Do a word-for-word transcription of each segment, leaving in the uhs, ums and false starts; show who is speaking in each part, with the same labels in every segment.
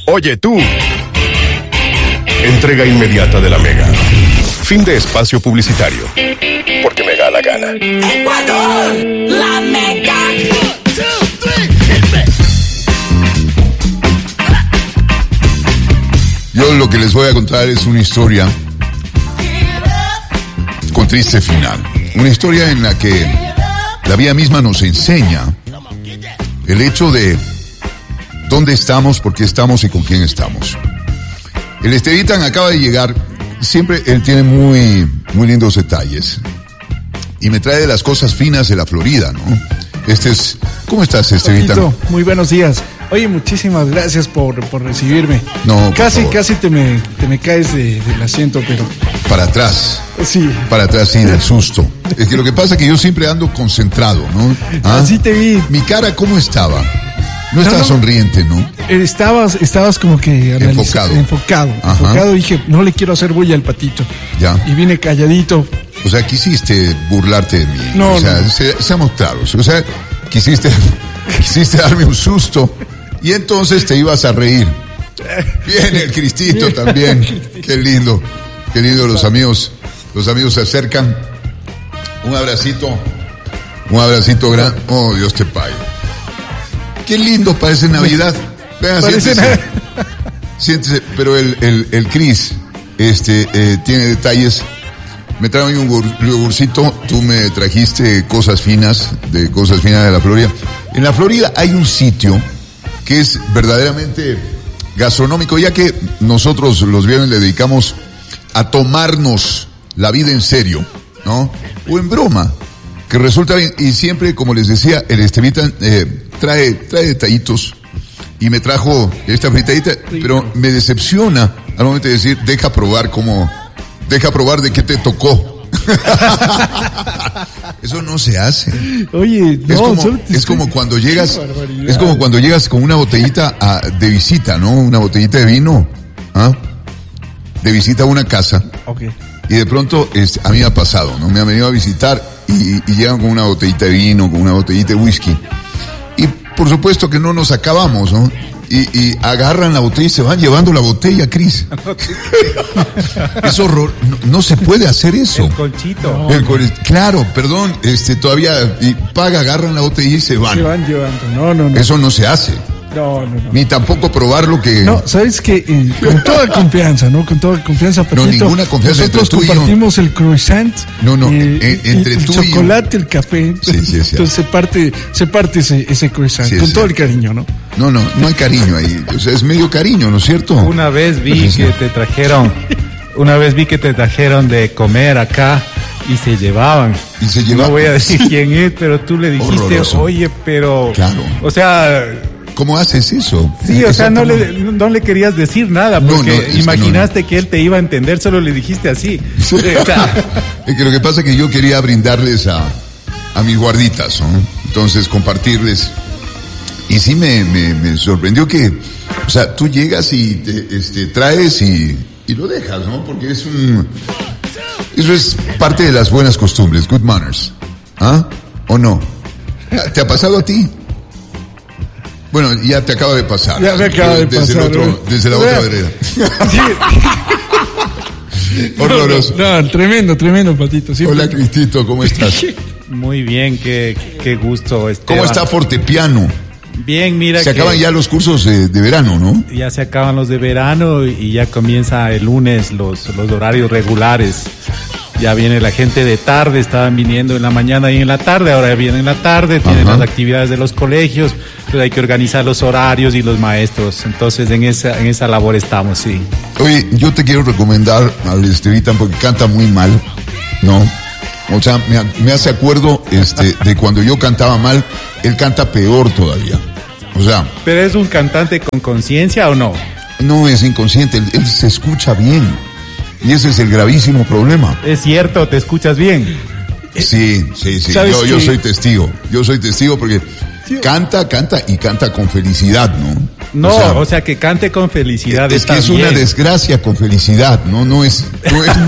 Speaker 1: Oye tú. Entrega inmediata de la Mega. Fin de espacio publicitario. Porque me da la gana.
Speaker 2: Ecuador, la Mega.
Speaker 3: Yo lo que les voy a contar es una historia con triste final. Una historia en la que la vida misma nos enseña el hecho de dónde estamos, por qué estamos y con quién estamos. El Estevitan acaba de llegar. Siempre él tiene muy, muy lindos detalles. Y me trae de las cosas finas de la Florida, ¿no? Este es... ¿Cómo estás, Estevitan?
Speaker 4: Muy buenos días. Oye, muchísimas gracias por, por recibirme.
Speaker 3: No,
Speaker 4: Casi,
Speaker 3: por
Speaker 4: casi te me, te me caes de, del asiento, pero...
Speaker 3: Para atrás.
Speaker 4: Sí.
Speaker 3: Para atrás, sí, del susto. Es que lo que pasa es que yo siempre ando concentrado, ¿no?
Speaker 4: ¿Ah? Así te vi.
Speaker 3: Mi cara, ¿cómo estaba? No, no estaba
Speaker 4: no.
Speaker 3: sonriente, ¿no?
Speaker 4: Estabas, estabas como que...
Speaker 3: Enfocado.
Speaker 4: Enfocado.
Speaker 3: Ajá.
Speaker 4: Enfocado. Dije, no le quiero hacer bulla al patito.
Speaker 3: Ya.
Speaker 4: Y vine calladito.
Speaker 3: O sea, quisiste burlarte de mí.
Speaker 4: No,
Speaker 3: o sea,
Speaker 4: no.
Speaker 3: se, seamos claros. O sea, quisiste, quisiste darme un susto y entonces te ibas a reír. Viene el Cristito también. Qué lindo. Qué lindo los amigos. Los amigos se acercan. Un abracito. Un abracito grande. Oh, Dios te pague. Qué lindo parece Navidad. Venga,
Speaker 4: Parece
Speaker 3: siéntese.
Speaker 4: na-
Speaker 3: Siéntese. Pero el, el, el Cris, este, eh, tiene detalles. Me trae un yogur- yogurcito, tú me trajiste cosas finas, de cosas finas de la Florida. En la Florida hay un sitio que es verdaderamente gastronómico, ya que nosotros los viernes le dedicamos a tomarnos la vida en serio, ¿no? O en broma, que resulta bien. Y siempre, como les decía, el Estevitan eh, trae, trae detallitos. Y me trajo esta fritadita, pero me decepciona al momento de decir, deja probar cómo... Deja probar de qué te tocó. Eso no se hace.
Speaker 4: Oye, no,
Speaker 3: es como,
Speaker 4: solo te
Speaker 3: es
Speaker 4: estoy-
Speaker 3: como cuando llegas,
Speaker 4: Qué barbaridad.
Speaker 3: es como cuando llegas con una botellita a, de visita, ¿no? Una botellita de vino, ¿ah? De visita a una casa.
Speaker 4: Ok.
Speaker 3: Y de pronto, es, a mí me ha pasado, ¿no? Me han venido a visitar y, y llegan con una botellita de vino, con una botellita de whisky. Y por supuesto que no nos acabamos, ¿no? Y, y agarran la botella y se van llevando la botella, Cris. Es horror. No, no se puede hacer eso.
Speaker 5: El colchito.
Speaker 3: El col- claro, perdón, este, todavía, y paga, agarran la botella y se van.
Speaker 4: Se van llevando. No, no, no.
Speaker 3: Eso no se hace.
Speaker 4: No, no, no.
Speaker 3: Ni tampoco probar lo que...
Speaker 4: No, sabes que eh, con toda confianza, ¿no? Con toda confianza, Patito,
Speaker 3: ninguna confianza
Speaker 4: nosotros
Speaker 3: entre tú y yo.
Speaker 4: compartimos el croissant,
Speaker 3: No, no,
Speaker 4: eh,
Speaker 3: eh,
Speaker 4: y-
Speaker 3: entre
Speaker 4: el
Speaker 3: tú y yo.
Speaker 4: chocolate, el café.
Speaker 3: Sí, sí, es cierto.
Speaker 4: Entonces se parte, se parte ese, ese croissant
Speaker 3: Sí, es
Speaker 4: con todo el
Speaker 3: cierto.
Speaker 4: cariño, ¿no?
Speaker 3: No, no, no hay cariño ahí. O sea, es medio cariño, ¿no es cierto?
Speaker 5: Una vez vi
Speaker 3: Sí.
Speaker 5: que te trajeron, una vez vi que te trajeron de comer acá y se llevaban.
Speaker 3: Y se llevaban.
Speaker 5: No voy a decir quién es, pero tú le dijiste,
Speaker 3: Horroroso.
Speaker 5: oye, pero...
Speaker 3: Claro.
Speaker 5: O sea,
Speaker 3: ¿Cómo haces eso?
Speaker 5: sí, o sea, no
Speaker 3: Exactamente.
Speaker 5: le, no le querías decir nada
Speaker 3: No,
Speaker 5: porque
Speaker 3: no, es que
Speaker 5: imaginaste que, él te iba a entender, solo le dijiste así.
Speaker 3: Sí.
Speaker 5: O sea,
Speaker 3: Es que lo que pasa es que yo quería brindarles a, a mis guarditas, ¿no? Entonces compartirles. Y sí me, me, me sorprendió que, o sea, tú llegas y te, este, traes y, y lo dejas, ¿no? Porque es un, eso es parte de las buenas costumbres, good manners. ¿Ah? ¿O no? ¿Te ha pasado a ti? Bueno, ya te acaba de pasar.
Speaker 4: Ya me acaba de
Speaker 3: desde
Speaker 4: pasar,
Speaker 3: El otro,
Speaker 4: ¿no?
Speaker 3: desde la otra
Speaker 4: Vea.
Speaker 3: vereda.
Speaker 4: Sí.
Speaker 3: Horroroso.
Speaker 4: No, no, tremendo, tremendo, Patito. Siempre-
Speaker 3: Hola, Cristito, ¿cómo estás?
Speaker 5: muy bien, qué, qué gusto, Esteban.
Speaker 3: ¿Cómo está fortepiano?
Speaker 5: Bien, mira
Speaker 3: Se
Speaker 5: que
Speaker 3: acaban ya los cursos de, de verano, ¿no?
Speaker 5: ya se acaban los de verano y ya comienza el lunes los, los horarios regulares. Ya viene la gente de tarde, estaban viniendo en la mañana y en la tarde, ahora vienen en la tarde, tienen
Speaker 3: Ajá.
Speaker 5: las actividades de los colegios, pero hay que organizar los horarios y los maestros. Entonces en esa, en esa labor estamos, sí.
Speaker 3: Oye, yo te quiero recomendar al Estevitan porque canta muy mal, ¿no? O sea, me, me hace acuerdo este, de cuando yo cantaba mal, él canta peor todavía. O sea,
Speaker 5: ¿Pero es un cantante con conciencia o no?
Speaker 3: no es inconsciente, él, él se escucha bien. Y ese es el gravísimo problema.
Speaker 5: Es cierto, te escuchas bien.
Speaker 3: Sí, sí, sí.
Speaker 4: ¿Sabes
Speaker 3: Yo, yo
Speaker 4: qué?
Speaker 3: soy testigo. Yo soy testigo porque canta, canta y canta con felicidad, ¿no?
Speaker 5: No,
Speaker 3: O sea,
Speaker 5: o sea, que cante con felicidad.
Speaker 3: es
Speaker 5: está
Speaker 3: que es
Speaker 5: bien.
Speaker 3: una desgracia con felicidad, ¿no? No es... No es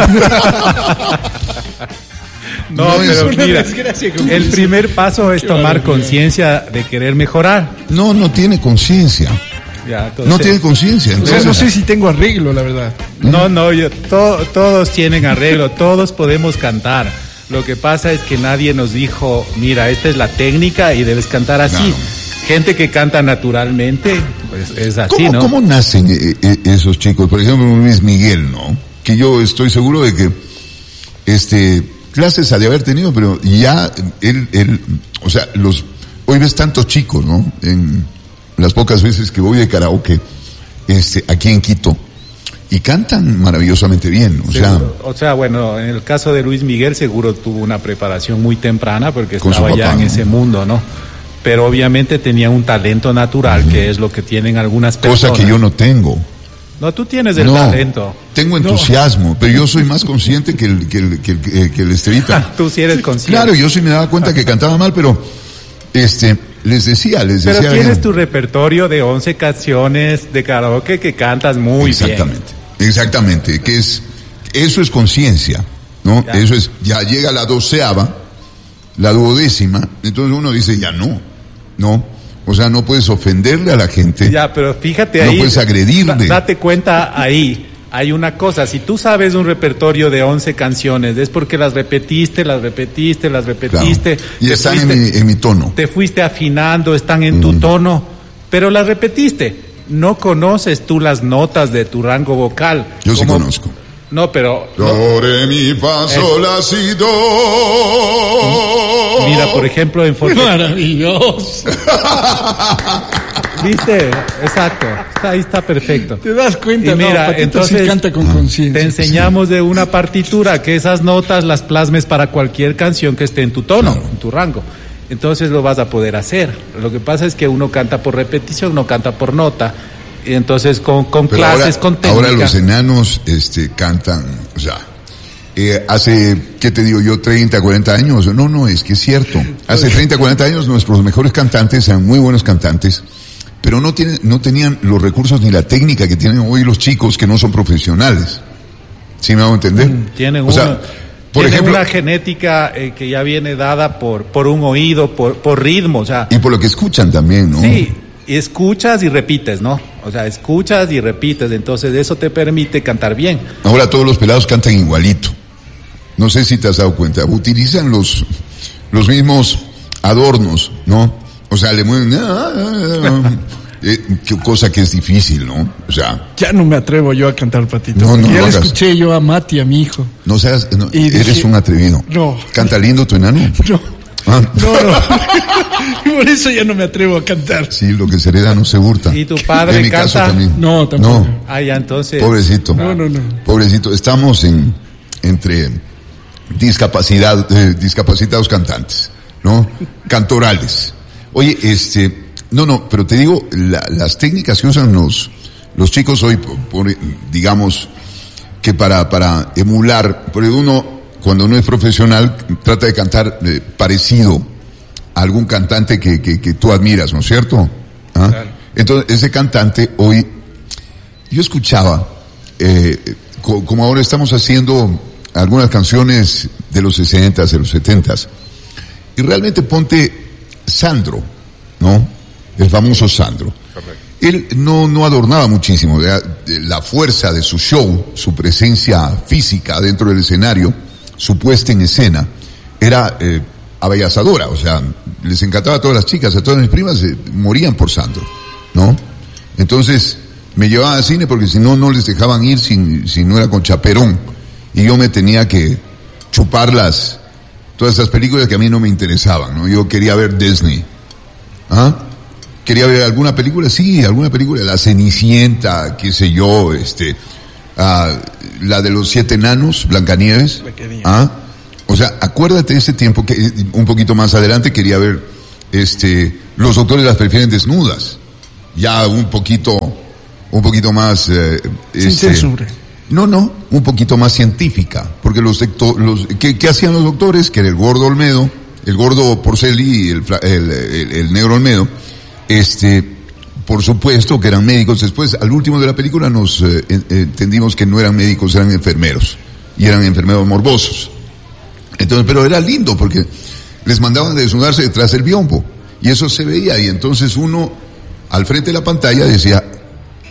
Speaker 5: No,
Speaker 3: No, es
Speaker 5: pero
Speaker 4: una
Speaker 5: mira,
Speaker 4: desgracia con
Speaker 5: el
Speaker 4: felicidad.
Speaker 5: primer paso es
Speaker 4: Qué
Speaker 5: tomar
Speaker 4: barbaridad.
Speaker 5: conciencia de querer mejorar.
Speaker 3: No, no tiene conciencia.
Speaker 5: Ya, entonces,
Speaker 3: no tiene conciencia.
Speaker 4: O sea, no sé si tengo arreglo, la verdad.
Speaker 5: No, no, yo, to- todos tienen arreglo, todos podemos cantar. Lo que pasa es que nadie nos dijo, mira, esta es la técnica y debes cantar así.
Speaker 3: Claro.
Speaker 5: Gente que canta naturalmente, pues es así,
Speaker 3: ¿Cómo,
Speaker 5: ¿no?
Speaker 3: ¿Cómo nacen eh, eh, esos chicos? Por ejemplo, Luis Miguel, ¿no? Que yo estoy seguro de que, este, clases ha de haber tenido, pero ya él, él, o sea, los, hoy ves tantos chicos, ¿no? En las pocas veces que voy de karaoke, este, aquí en Quito, y cantan maravillosamente bien, o sea,
Speaker 5: Seguro. O sea, bueno, en el caso de Luis Miguel seguro tuvo una preparación muy temprana porque
Speaker 3: Con su
Speaker 5: estaba ya
Speaker 3: papá,
Speaker 5: en
Speaker 3: ¿no?
Speaker 5: ese mundo, ¿no? Pero obviamente tenía un talento natural, uh-huh. que es lo que tienen algunas personas.
Speaker 3: cosa que yo no tengo.
Speaker 5: No, tú tienes el
Speaker 3: no,
Speaker 5: talento.
Speaker 3: Tengo entusiasmo, no. Pero yo soy más consciente que el, que el, que el, que el, que el Estevita.
Speaker 5: Tú sí eres consciente.
Speaker 3: Claro, yo sí me daba cuenta que cantaba mal, pero, este, les decía, les decía.
Speaker 5: Pero tienes
Speaker 3: bien.
Speaker 5: tu repertorio de once canciones de karaoke que cantas muy
Speaker 3: Exactamente,
Speaker 5: bien.
Speaker 3: exactamente, que es, eso es conciencia, ¿no? Ya. Eso es, ya llega la doceava, la duodécima, entonces uno dice, ya no, no, o sea, no puedes ofenderle a la gente.
Speaker 5: Ya, pero fíjate
Speaker 3: no
Speaker 5: ahí.
Speaker 3: No puedes agredirle.
Speaker 5: Date cuenta ahí. Hay una cosa, si tú sabes un repertorio de once canciones, es porque las repetiste, las repetiste, las repetiste.
Speaker 3: Claro. Y están
Speaker 5: fuiste,
Speaker 3: en, mi, en mi tono.
Speaker 5: Te fuiste afinando, están en mm. tu tono, pero las repetiste. No conoces tú las notas de tu rango vocal.
Speaker 3: Yo sí conozco.
Speaker 5: No, pero...
Speaker 3: Do, re, mi, fa, sol, la, si, do.
Speaker 5: Mira, por ejemplo, en forte...
Speaker 4: Maravilloso.
Speaker 5: ¿Viste? Exacto. Está, ahí está perfecto.
Speaker 4: Te das cuenta,
Speaker 5: y mira,
Speaker 4: no, Patito
Speaker 5: entonces
Speaker 4: sí canta con conciencia.
Speaker 5: Te enseñamos de una partitura que esas notas las plasmes para cualquier canción que esté en tu tono, claro. en tu rango. Entonces lo vas a poder hacer. Lo que pasa es que uno canta por repetición, no canta por nota. Y entonces con, con clases,
Speaker 3: ahora,
Speaker 5: con técnica.
Speaker 3: Ahora los enanos este, cantan, o sea, eh, hace, ¿qué te digo yo? treinta, cuarenta años. No, no, es que es cierto. Hace treinta, cuarenta años nuestros mejores cantantes eran muy buenos cantantes, pero no tienen, no tenían los recursos ni la técnica que tienen hoy los chicos que no son profesionales. ¿Sí me hago entender?
Speaker 5: Mm, tienen
Speaker 3: o sea,
Speaker 5: una,
Speaker 3: por
Speaker 5: tienen
Speaker 3: ejemplo,
Speaker 5: una genética eh, que ya viene dada por, por un oído, por, por ritmo, o sea.
Speaker 3: Y por lo que escuchan también, ¿no?
Speaker 5: Sí. Y escuchas y repites, ¿no? O sea, escuchas y repites, entonces eso te permite cantar bien.
Speaker 3: Ahora todos los pelados cantan igualito. No sé si te has dado cuenta. Utilizan los, los mismos adornos, ¿no? O sea, le mueven... eh, cosa que es difícil, ¿no? O sea...
Speaker 4: Ya no me atrevo yo a cantar, Patito.
Speaker 3: No, no,
Speaker 4: ya
Speaker 3: no
Speaker 4: le
Speaker 3: hagas.
Speaker 4: escuché yo a Mati, a mi hijo.
Speaker 3: No seas... No,
Speaker 4: Y
Speaker 3: eres
Speaker 4: dije,
Speaker 3: un atrevido.
Speaker 4: No.
Speaker 3: ¿Canta lindo tu enano?
Speaker 4: No.
Speaker 3: Ah.
Speaker 4: No, no. Por eso ya no me atrevo a cantar.
Speaker 3: Sí, lo que se hereda no se hurta.
Speaker 5: ¿Y tu padre
Speaker 3: en mi
Speaker 5: canta?
Speaker 3: caso también.
Speaker 4: No, tampoco.
Speaker 3: No.
Speaker 5: Ah, ya, entonces...
Speaker 3: Pobrecito.
Speaker 4: No, no, no.
Speaker 3: Pobrecito. Estamos en, entre discapacidad, eh, discapacitados cantantes, ¿no? Cantorales. Oye, este, no, no, pero te digo, la, las técnicas que usan los, los chicos hoy, por, por, digamos, que para, para emular, porque uno, cuando uno es profesional, trata de cantar eh, parecido a algún cantante que, que, que tú admiras, ¿no es cierto? ¿Ah? Claro. Entonces, ese cantante hoy, yo escuchaba, eh, co- como ahora estamos haciendo algunas canciones de los sesentas, de los setentas, y realmente ponte Sandro, ¿no? El famoso Sandro. Correcto. Él no, no adornaba muchísimo, ¿verdad? La fuerza de su show, su presencia física dentro del escenario, su puesta en escena, era eh, abayazadora, o sea, les encantaba a todas las chicas, a todas mis primas, eh, morían por Sandro, ¿no? Entonces, me llevaban al cine porque si no, no les dejaban ir si, si no era con chaperón, y yo me tenía que chupar las, todas esas películas que a mí no me interesaban, ¿no? Yo quería ver Disney, ¿ah? Quería ver alguna película, sí, alguna película, La Cenicienta, qué sé yo, este, ah, la de los siete enanos, Blancanieves, ¿ah? O sea, acuérdate de ese tiempo que un poquito más adelante quería ver, este, Los doctores las prefieren desnudas, ya un poquito, un poquito más, eh,
Speaker 4: Sin
Speaker 3: este,
Speaker 4: censura.
Speaker 3: No, no, un poquito más científica, porque los, los ¿qué, qué hacían los doctores? Que era el gordo Olmedo, el gordo Porceli y el, el, el, el negro Olmedo, este, por supuesto que eran médicos. Después, al último de la película nos eh, entendimos que no eran médicos, eran enfermeros, y eran enfermeros morbosos. Entonces, pero era lindo porque les mandaban a desnudarse detrás del biombo, y eso se veía, y entonces uno, al frente de la pantalla, decía,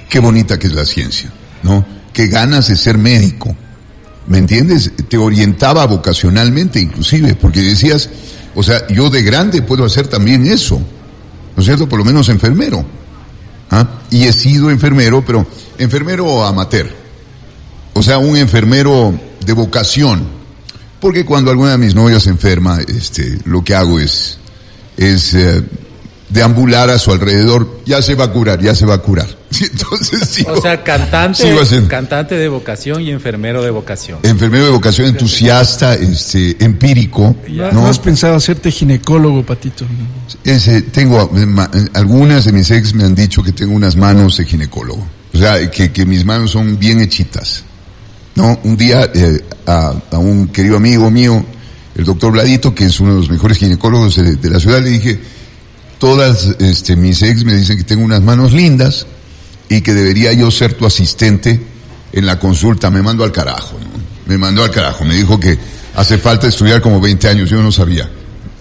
Speaker 3: qué bonita que es la ciencia, ¿no? Qué ganas de ser médico, ¿me entiendes? Te orientaba vocacionalmente inclusive, porque decías, o sea, yo de grande puedo hacer también eso, ¿no es cierto? Por lo menos enfermero, ¿ah? Y he sido enfermero, pero enfermero amateur, o sea, un enfermero de vocación, porque cuando alguna de mis novias se enferma, este, lo que hago es, es eh, deambular a su alrededor, ya se va a curar, ya se va a curar. Entonces sigo,
Speaker 5: o sea, cantante, cantante de vocación y enfermero de vocación.
Speaker 3: Enfermero de vocación, entusiasta, este, empírico.
Speaker 4: ¿No, ¿no has pensado hacerte ginecólogo, Patito?
Speaker 3: Ese, tengo, ma, algunas de mis ex me han dicho que tengo unas manos de ginecólogo. O sea, que, que mis manos son bien hechitas. No, un día, eh, a, a un querido amigo mío, el doctor Bladito, que es uno de los mejores ginecólogos de, de la ciudad, le dije, todas, este, mis ex me dicen que tengo unas manos lindas, y que debería yo ser tu asistente en la consulta. Me mandó al carajo, ¿no? Me mandó al carajo, me dijo que hace falta estudiar como veinte años, yo no sabía.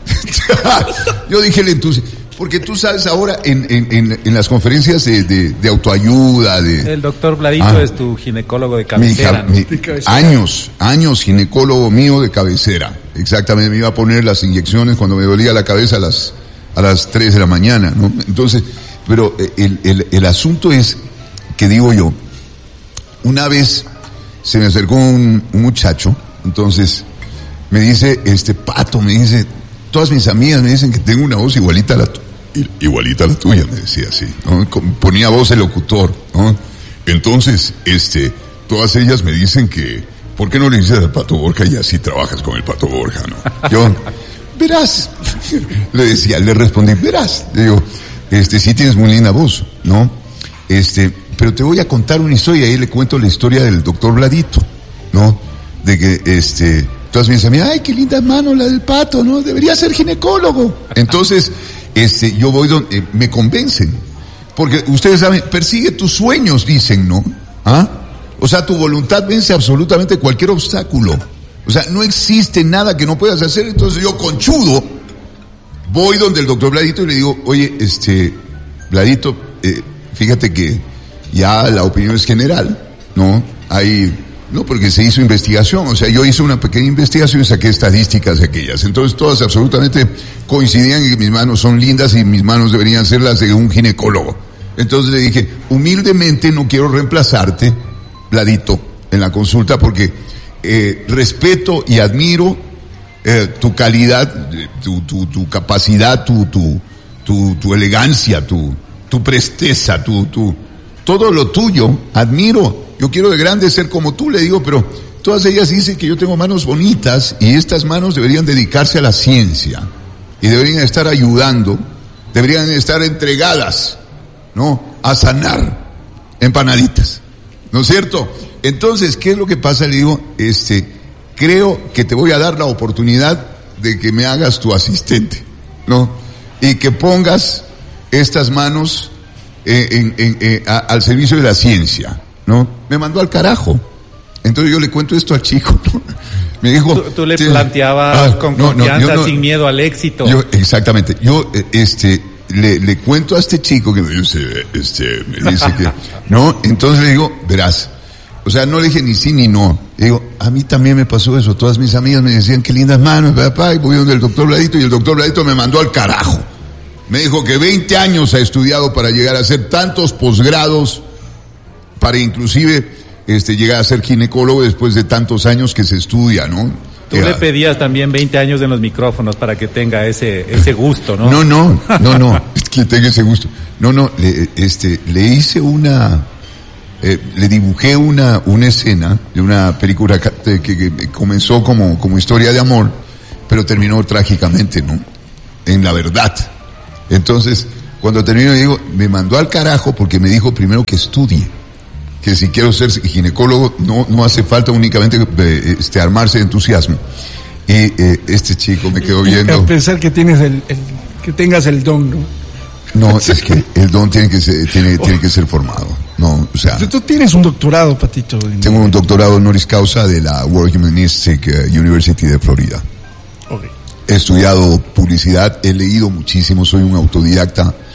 Speaker 3: Yo dije el entusiasmo, porque tú sabes ahora en, en, en, en las conferencias de, de, de autoayuda, de...
Speaker 5: El doctor Bladito ah, es tu ginecólogo de cabecera,
Speaker 3: mi,
Speaker 5: ¿no?
Speaker 3: mi, años, años ginecólogo mío de cabecera, exactamente, me iba a poner las inyecciones cuando me dolía la cabeza a las, a las tres de la mañana, ¿no? Entonces... Pero el, el, el asunto es que digo yo, una vez se me acercó un, un muchacho, entonces me dice, este Pato, me dice, todas mis amigas me dicen que tengo una voz igualita a la tuya, igualita a la tuya, me decía así, ¿no? Ponía voz el locutor, ¿no? Entonces, este, todas ellas me dicen que, ¿por qué no le dices al Pato Borja y así trabajas con el Pato Borja, no? Yo, verás, le decía, le respondí, verás, le digo, Este, sí tienes muy linda voz, ¿no? Este, pero te voy a contar una historia, y ahí le cuento la historia del doctor Bladito, ¿no? De que, este, todas me dicen, ay, qué linda mano la del Pato, ¿no? Debería ser ginecólogo. Entonces, este, yo voy donde, eh, me convencen. Porque ustedes saben, persigue tus sueños, dicen, ¿no? ¿Ah? O sea, tu voluntad vence absolutamente cualquier obstáculo. O sea, no existe nada que no puedas hacer, entonces yo, conchudo, voy donde el doctor Bladito y le digo, oye, este, Bladito, eh, fíjate que ya la opinión es general, ¿no? Hay, no, porque se hizo investigación, o sea, yo hice una pequeña investigación y saqué estadísticas de aquellas, entonces todas absolutamente coincidían en que mis manos son lindas y mis manos deberían ser las de un ginecólogo. Entonces le dije, humildemente no quiero reemplazarte, Bladito, en la consulta porque eh, respeto y admiro Eh, tu calidad, tu, tu, tu capacidad, tu, tu, tu, tu elegancia, tu, tu presteza, tu, tu, todo lo tuyo, admiro. Yo quiero de grande ser como tú, le digo, pero todas ellas dicen que yo tengo manos bonitas y estas manos deberían dedicarse a la ciencia y deberían estar ayudando, deberían estar entregadas, ¿no? A sanar empanaditas, ¿no es cierto? Entonces, ¿qué es lo que pasa? Le digo, este, creo que te voy a dar la oportunidad de que me hagas tu asistente, ¿no? Y que pongas estas manos eh, en, en, en, a, al servicio de la ciencia, ¿no? Me mandó al carajo. Entonces yo le cuento esto al chico, ¿no? Me dijo...
Speaker 5: Tú, tú le planteabas ah, con no, confianza, no, no, sin miedo al éxito.
Speaker 3: Yo, exactamente. Yo, este, le, le cuento a este chico que me dice, este, me dice que... ¿no? Entonces le digo, verás... O sea, no le dije ni sí ni no. Le digo, a mí también me pasó eso. Todas mis amigas me decían, qué lindas manos, papá, y voy donde el doctor Bladito, y el doctor Bladito me mandó al carajo. Me dijo que veinte años ha estudiado para llegar a hacer tantos posgrados, para inclusive este, llegar a ser ginecólogo después de tantos años que se estudia, ¿no?
Speaker 5: Tú le pedías también veinte años en los micrófonos para que tenga ese ese gusto, ¿no?
Speaker 3: No, no, no, no, que tenga ese gusto. No, no, le, este, le hice una... Eh, le dibujé una una escena de una película que, que, que comenzó como como historia de amor, pero terminó trágicamente, ¿no? En la verdad. Entonces, cuando terminó, digo, me mandó al carajo porque me dijo primero que estudie, que si quiero ser ginecólogo no no hace falta únicamente eh, este armarse de entusiasmo. Y eh, este chico me quedó viendo.
Speaker 4: A pensar que tienes el, el que tengas el don, ¿no?
Speaker 3: No, es que el don tiene que ser, tiene, tiene que ser formado. No, o sea.
Speaker 4: Tú tienes un doctorado, Patito.
Speaker 3: Tengo un doctorado honoris causa de la World Humanistic University de Florida.
Speaker 4: Okay.
Speaker 3: He estudiado publicidad, he leído muchísimo, soy un autodidacta.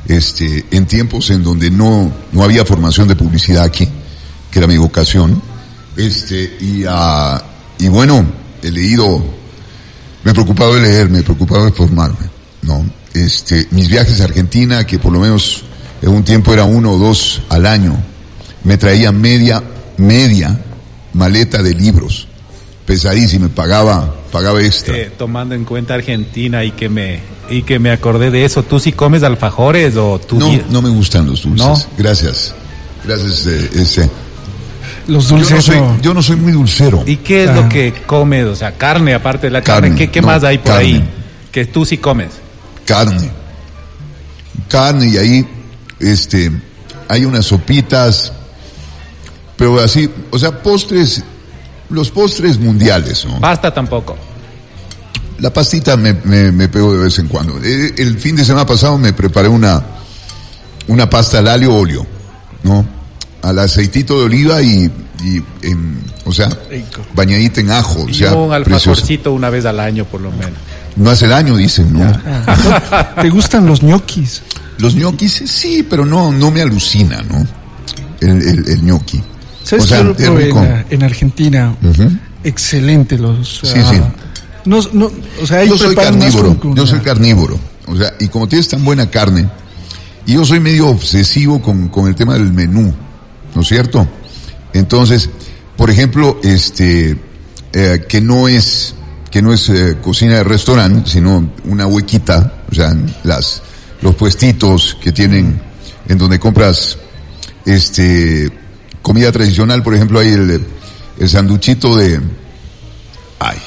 Speaker 3: este, en tiempos en donde no, no había formación de publicidad aquí, que era mi vocación, este, y, uh, y bueno, he leído, me he preocupado de leer, me he preocupado de formarme, ¿no? Este, mis viajes a Argentina, que por lo menos en un tiempo era uno o dos al año, me traía media, media maleta de libros, pesadísima, pagaba, pagaba extra.
Speaker 5: Eh, tomando en cuenta Argentina y que me, y que me acordé de eso, ¿tú sí comes alfajores o tú?
Speaker 3: No, no me gustan los dulces. ¿No? Gracias, gracias, eh, ese.
Speaker 4: Los dulces.
Speaker 3: Yo no, soy, yo no soy muy dulcero.
Speaker 5: ¿Y qué es ah. lo que comes? O sea, carne, aparte de la carne, carne ¿qué, qué no, más hay por carne. ahí? Que tú sí comes.
Speaker 3: Carne. Carne y ahí, este, hay unas sopitas, pero así, o sea, postres, los postres mundiales, ¿no?
Speaker 5: Pasta tampoco.
Speaker 3: La pastita me, me, me pego de vez en cuando. El, el fin de semana pasado me preparé una, una pasta al alio óleo, ¿no? Al aceitito de oliva y, y en, o sea, Rico. bañadita en ajo.
Speaker 5: Y
Speaker 3: o sea,
Speaker 5: un alfajorcito una vez al año por lo menos.
Speaker 3: No hace el año, dicen, ¿no?
Speaker 4: ¿Te gustan los ñoquis?
Speaker 3: Los ñoquis, sí, pero no, no me alucina, ¿no? El, el, el ñoqui.
Speaker 4: ¿Sabes o sea, qué es rico? En, en Argentina, uh-huh. excelente los...
Speaker 3: Sí, uh, sí.
Speaker 4: No, no, o sea,
Speaker 3: yo soy carnívoro, con, con yo soy carnívoro. O sea, y como tienes tan buena carne, y yo soy medio obsesivo con, con el tema del menú, ¿no es cierto? Entonces, por ejemplo, este, eh, que no es, que no es eh, cocina de restaurante, sino una huequita, o sea, las, los puestitos que tienen, en donde compras, este, comida tradicional, por ejemplo, hay el, el sanduchito de, ay,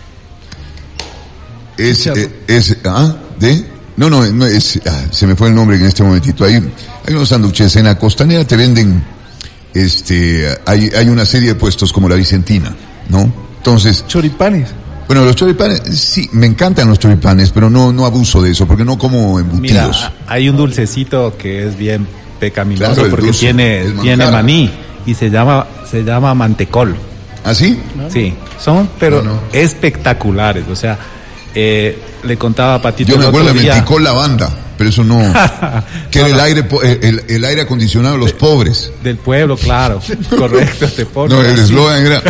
Speaker 3: es, es, es, ah, de, no, no, no es, ah, se me fue el nombre en este momentito. Hay, hay unos sándwiches en la Costanera, te venden, este, hay, hay una serie de puestos como la Vicentina, ¿no? Entonces.
Speaker 4: Choripanes.
Speaker 3: Bueno, los choripanes, sí, me encantan los choripanes, pero no, no abuso de eso, porque no como embutidos.
Speaker 5: Mira, hay un dulcecito que es bien pecaminoso, claro, porque dulce, tiene, tiene maní, y se llama, se llama mantecol.
Speaker 3: ¿Ah, sí?
Speaker 5: Sí, son, pero no, no. espectaculares, o sea, eh, le contaba a Patito.
Speaker 3: Yo me acuerdo de Menticol Lavanda, pero eso no. Que no, era el aire, el, el aire acondicionado de los pobres.
Speaker 5: Del pueblo, claro. Correcto, te pone.
Speaker 3: No, el eslogan era,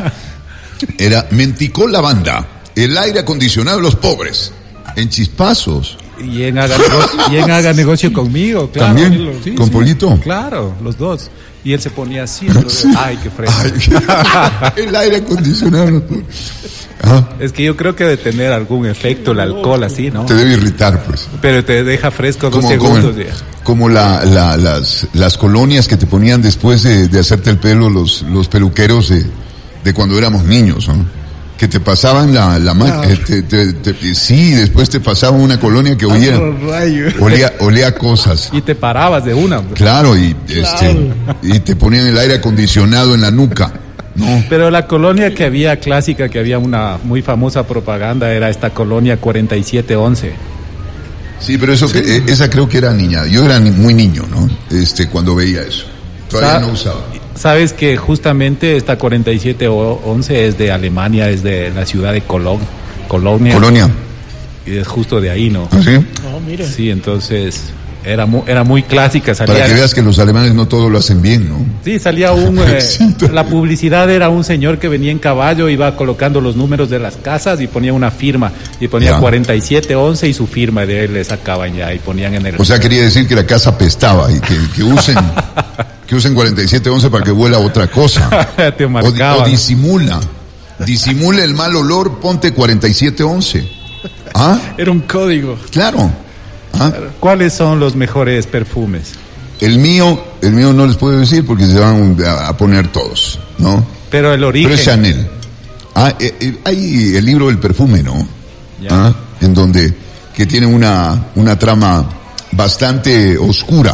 Speaker 3: era Menticol Lavanda, el aire acondicionado de los pobres. En chispazos.
Speaker 5: Y en haga negocio, y en haga negocio conmigo, claro.
Speaker 3: ¿También? Sí, ¿Con sí, Polito?
Speaker 5: Claro, los dos. Y él se ponía así, entonces, sí. ay, qué fresco.
Speaker 3: Ay, el aire acondicionado.
Speaker 5: Ajá. Es que yo creo que debe tener algún efecto el alcohol así, ¿no?
Speaker 3: Te debe irritar, pues.
Speaker 5: Pero te deja fresco dos
Speaker 3: como,
Speaker 5: segundos.
Speaker 3: Como, como la, la, las, las colonias que te ponían después de, de hacerte el pelo los, los peluqueros de, de cuando éramos niños, ¿no? Que te pasaban la, la claro. eh, te, te, te, sí, después te pasaban una colonia que olía, olía, olía cosas.
Speaker 5: Y te parabas de una.
Speaker 3: Claro, y claro. este, y te ponían el aire acondicionado en la nuca. No.
Speaker 5: Pero la colonia que había clásica, que había una muy famosa propaganda, era esta colonia cuarenta y siete once.
Speaker 3: Sí, pero eso, sí. Que, esa creo que era niña. Yo era muy niño, ¿no? Este, cuando veía eso. Todavía no usaba.
Speaker 5: Sabes que justamente esta cuarenta y siete once es de Alemania, es de la ciudad de Colón, Colonia.
Speaker 3: Colonia.
Speaker 5: Y es justo de ahí, ¿no?
Speaker 3: ¿Ah, sí?
Speaker 5: Oh, mira. Sí, entonces era muy, era muy clásica. Salía,
Speaker 3: para que veas que los alemanes no todo lo hacen bien, ¿no?
Speaker 5: Sí, salía un, eh, sí, la publicidad era un señor que venía en caballo, iba colocando los números de las casas y ponía una firma, y ponía ya. cuarenta y siete once y su firma, de él le sacaban ya y ponían en el...
Speaker 3: O sea, quería decir que la casa apestaba y que, que usen... que usen cuarenta y siete once para que huela otra cosa.
Speaker 5: Te
Speaker 3: o, o disimula. Disimula el mal olor, ponte cuarenta y siete once. ¿Ah?
Speaker 4: Era un código.
Speaker 3: Claro. ¿Ah?
Speaker 5: ¿Cuáles son los mejores perfumes?
Speaker 3: El mío, el mío no les puedo decir porque se van a, a poner todos, ¿no?
Speaker 5: Pero el origen.
Speaker 3: Pero es Chanel. Ah, eh, eh, hay el libro del perfume, ¿no?
Speaker 5: Ya.
Speaker 3: ¿Ah? En donde, que tiene una, una trama bastante oscura.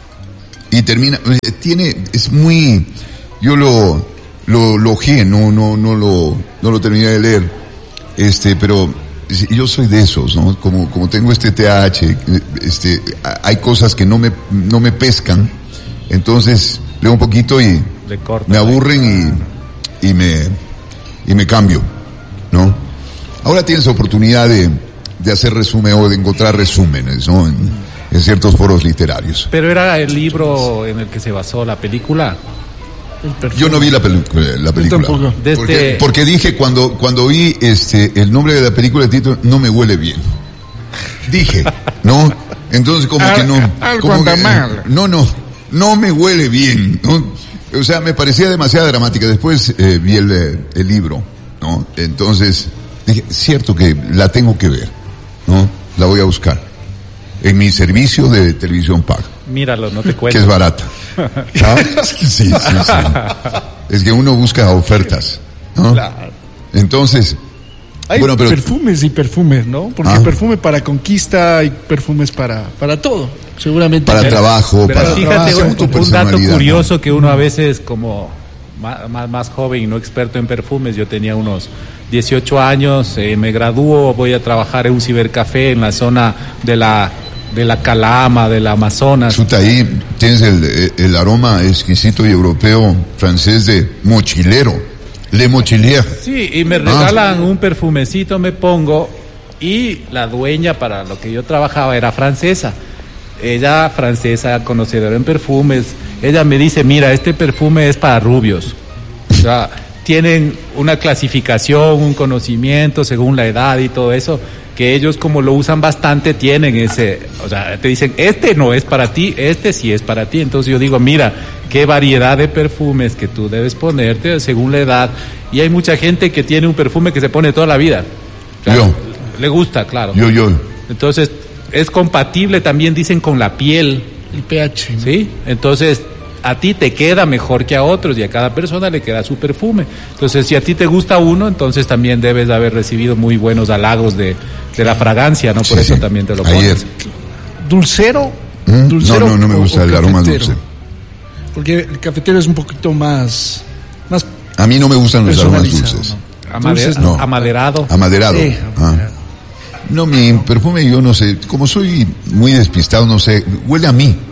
Speaker 3: Y termina, tiene, es muy, yo lo, lo, lo ojeé, no, no, no lo, no lo terminé de leer, este, pero yo soy de esos, ¿no? Como, como tengo este T A A H, este, hay cosas que no me, no me pescan, entonces leo un poquito y me aburren y, y me, y me cambio, ¿no? Ahora tienes oportunidad de, de hacer resumen o de encontrar resúmenes, ¿no? En, en ciertos foros literarios.
Speaker 5: Pero era el libro en el que se basó la película.
Speaker 3: Yo no vi la, pelu- la película.
Speaker 5: Desde...
Speaker 3: Porque, porque dije cuando cuando vi este el nombre de la película, el título, no me huele bien. Dije, ¿no? Entonces como que no...
Speaker 4: Algo
Speaker 3: como
Speaker 4: anda
Speaker 3: que,
Speaker 4: mal.
Speaker 3: No, no, no me huele bien, ¿no? O sea, me parecía demasiado dramática. Después eh, vi el, el libro, ¿no? Entonces dije, cierto que la tengo que ver, ¿no? La voy a buscar en mi servicio de televisión paga.
Speaker 5: Míralo, no te cuento.
Speaker 3: Que es barata. ¿Ah? Sí, sí, sí. Es que uno busca ofertas, ¿no?
Speaker 4: Claro.
Speaker 3: Entonces,
Speaker 4: Hay
Speaker 3: bueno, pero
Speaker 4: perfumes y perfumes, ¿no? Porque
Speaker 3: Ah.
Speaker 4: perfume para conquista, hay perfumes para, para todo. Seguramente.
Speaker 3: para
Speaker 4: hay-
Speaker 3: trabajo,
Speaker 5: Pero
Speaker 3: para
Speaker 5: fíjate,
Speaker 3: según
Speaker 5: un,
Speaker 3: tu
Speaker 5: un dato
Speaker 3: personalidad,
Speaker 5: curioso
Speaker 3: ¿no?
Speaker 5: que uno a veces como más, más, más joven y no experto en perfumes, yo tenía unos dieciocho años, eh, me gradúo, voy a trabajar en un cibercafé en la zona de la de la Calama, del Amazonas.
Speaker 3: Chuta, ahí tienes el, el aroma exquisito y europeo francés de mochilero, Le Mochilier.
Speaker 5: Sí, y me regalan un perfumecito, me pongo, y la dueña para lo que yo trabajaba era francesa. Ella, francesa, conocedora en perfumes, ella me dice, mira, este perfume es para rubios. O sea, tienen una clasificación, un conocimiento según la edad y todo eso, que ellos como lo usan bastante tienen ese, o sea, te dicen, este no es para ti, este sí es para ti. Entonces yo digo, mira, qué variedad de perfumes que tú debes ponerte según la edad. Y hay mucha gente que tiene un perfume que se pone toda la vida. O sea,
Speaker 3: Yo.
Speaker 5: le gusta, claro.
Speaker 3: Yo, yo.
Speaker 5: Entonces, es compatible también, dicen, con la piel,
Speaker 4: El pH. ¿no?
Speaker 5: ¿sí? Entonces, a ti te queda mejor que a otros y a cada persona le queda su perfume. Entonces, si a ti te gusta uno, entonces también debes de haber recibido muy buenos halagos de, de la fragancia, ¿no? Por
Speaker 3: Sí,
Speaker 5: eso
Speaker 3: sí.
Speaker 5: también te lo
Speaker 3: Ayer.
Speaker 5: pones.
Speaker 4: Dulcero.
Speaker 3: ¿Mm?
Speaker 4: Dulcero
Speaker 3: No, no, no me
Speaker 4: o-
Speaker 3: gusta
Speaker 4: o
Speaker 3: el aroma
Speaker 4: cafetero.
Speaker 3: dulce.
Speaker 4: Porque el cafetero es un poquito más, más
Speaker 3: A mí no me gustan los aromas
Speaker 4: personalizado,
Speaker 3: dulces.
Speaker 4: ¿no?
Speaker 5: Amade-
Speaker 4: Dulces
Speaker 3: no.
Speaker 5: Amaderado.
Speaker 3: Amaderado.
Speaker 4: Sí,
Speaker 3: Ah.
Speaker 4: amaderado.
Speaker 3: No, mi perfume yo no sé, como soy muy despistado, no sé, huele a mí,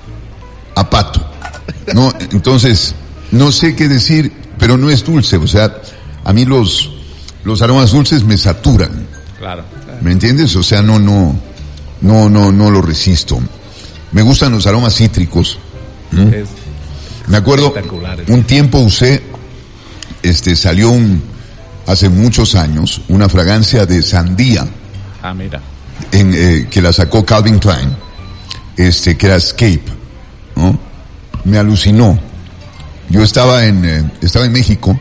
Speaker 3: a pato. No, entonces, no sé qué decir, pero no es dulce, o sea, a mí los, los aromas dulces me saturan,
Speaker 5: Claro.
Speaker 3: ¿me entiendes? O sea, no, no, no, no, no lo resisto. Me gustan los aromas cítricos.
Speaker 5: Es-
Speaker 3: Me acuerdo,
Speaker 5: Espectaculares.
Speaker 3: un tiempo usé, este, salió un, hace muchos años, una fragancia de sandía,
Speaker 5: ah, mira.
Speaker 3: en, eh, que la sacó Calvin Klein, este, que era Escape, ¿no? Me alucinó. Yo estaba en, eh, estaba en México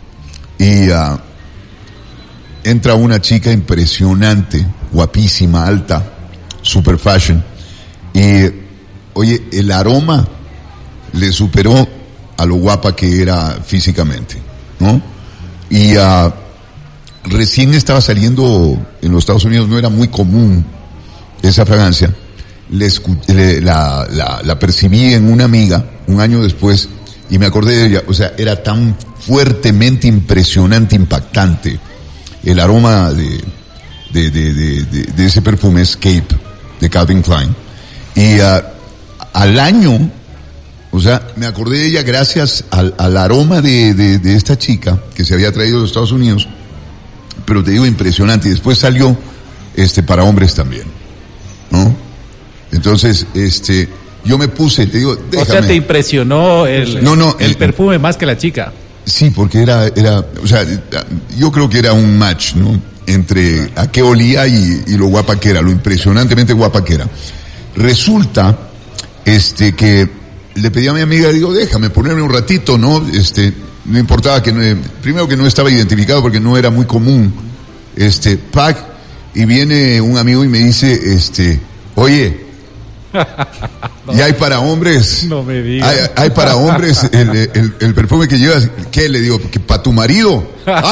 Speaker 3: y ah, entra una chica impresionante, guapísima, alta, super fashion, y oye, el aroma le superó a lo guapa que era físicamente, ¿no? Y ah, recién estaba saliendo en los Estados Unidos, no era muy común esa fragancia. Le escu- le- la, la, la percibí en una amiga un año después y me acordé de ella. O sea, era tan fuertemente impresionante, impactante el aroma de, de, de, de, de, de ese perfume Escape de Calvin Klein. Y ah, al año, o sea, me acordé de ella gracias al, al aroma de, de, de esta chica que se había traído de los Estados Unidos, pero te digo impresionante. Y después salió este para hombres también, ¿no? Entonces, este, yo me puse, te digo, déjame.
Speaker 5: O sea, te impresionó el,
Speaker 3: No, no,
Speaker 5: el
Speaker 3: el-
Speaker 5: perfume más que la chica.
Speaker 3: Sí, porque era, era, o sea, yo creo que era un match, ¿no? Entre a qué olía y, y lo guapa que era, lo impresionantemente guapa que era. Resulta, este, que le pedí a mi amiga, digo, déjame ponerme un ratito, ¿no? Este, no importaba que, no, primero que no estaba identificado porque no era muy común, este, pack, y viene un amigo y me dice, este, oye, y hay para hombres,
Speaker 5: No me digas.
Speaker 3: hay, hay para hombres el, el, el perfume que llevas, ¿qué? Le digo, que para tu marido.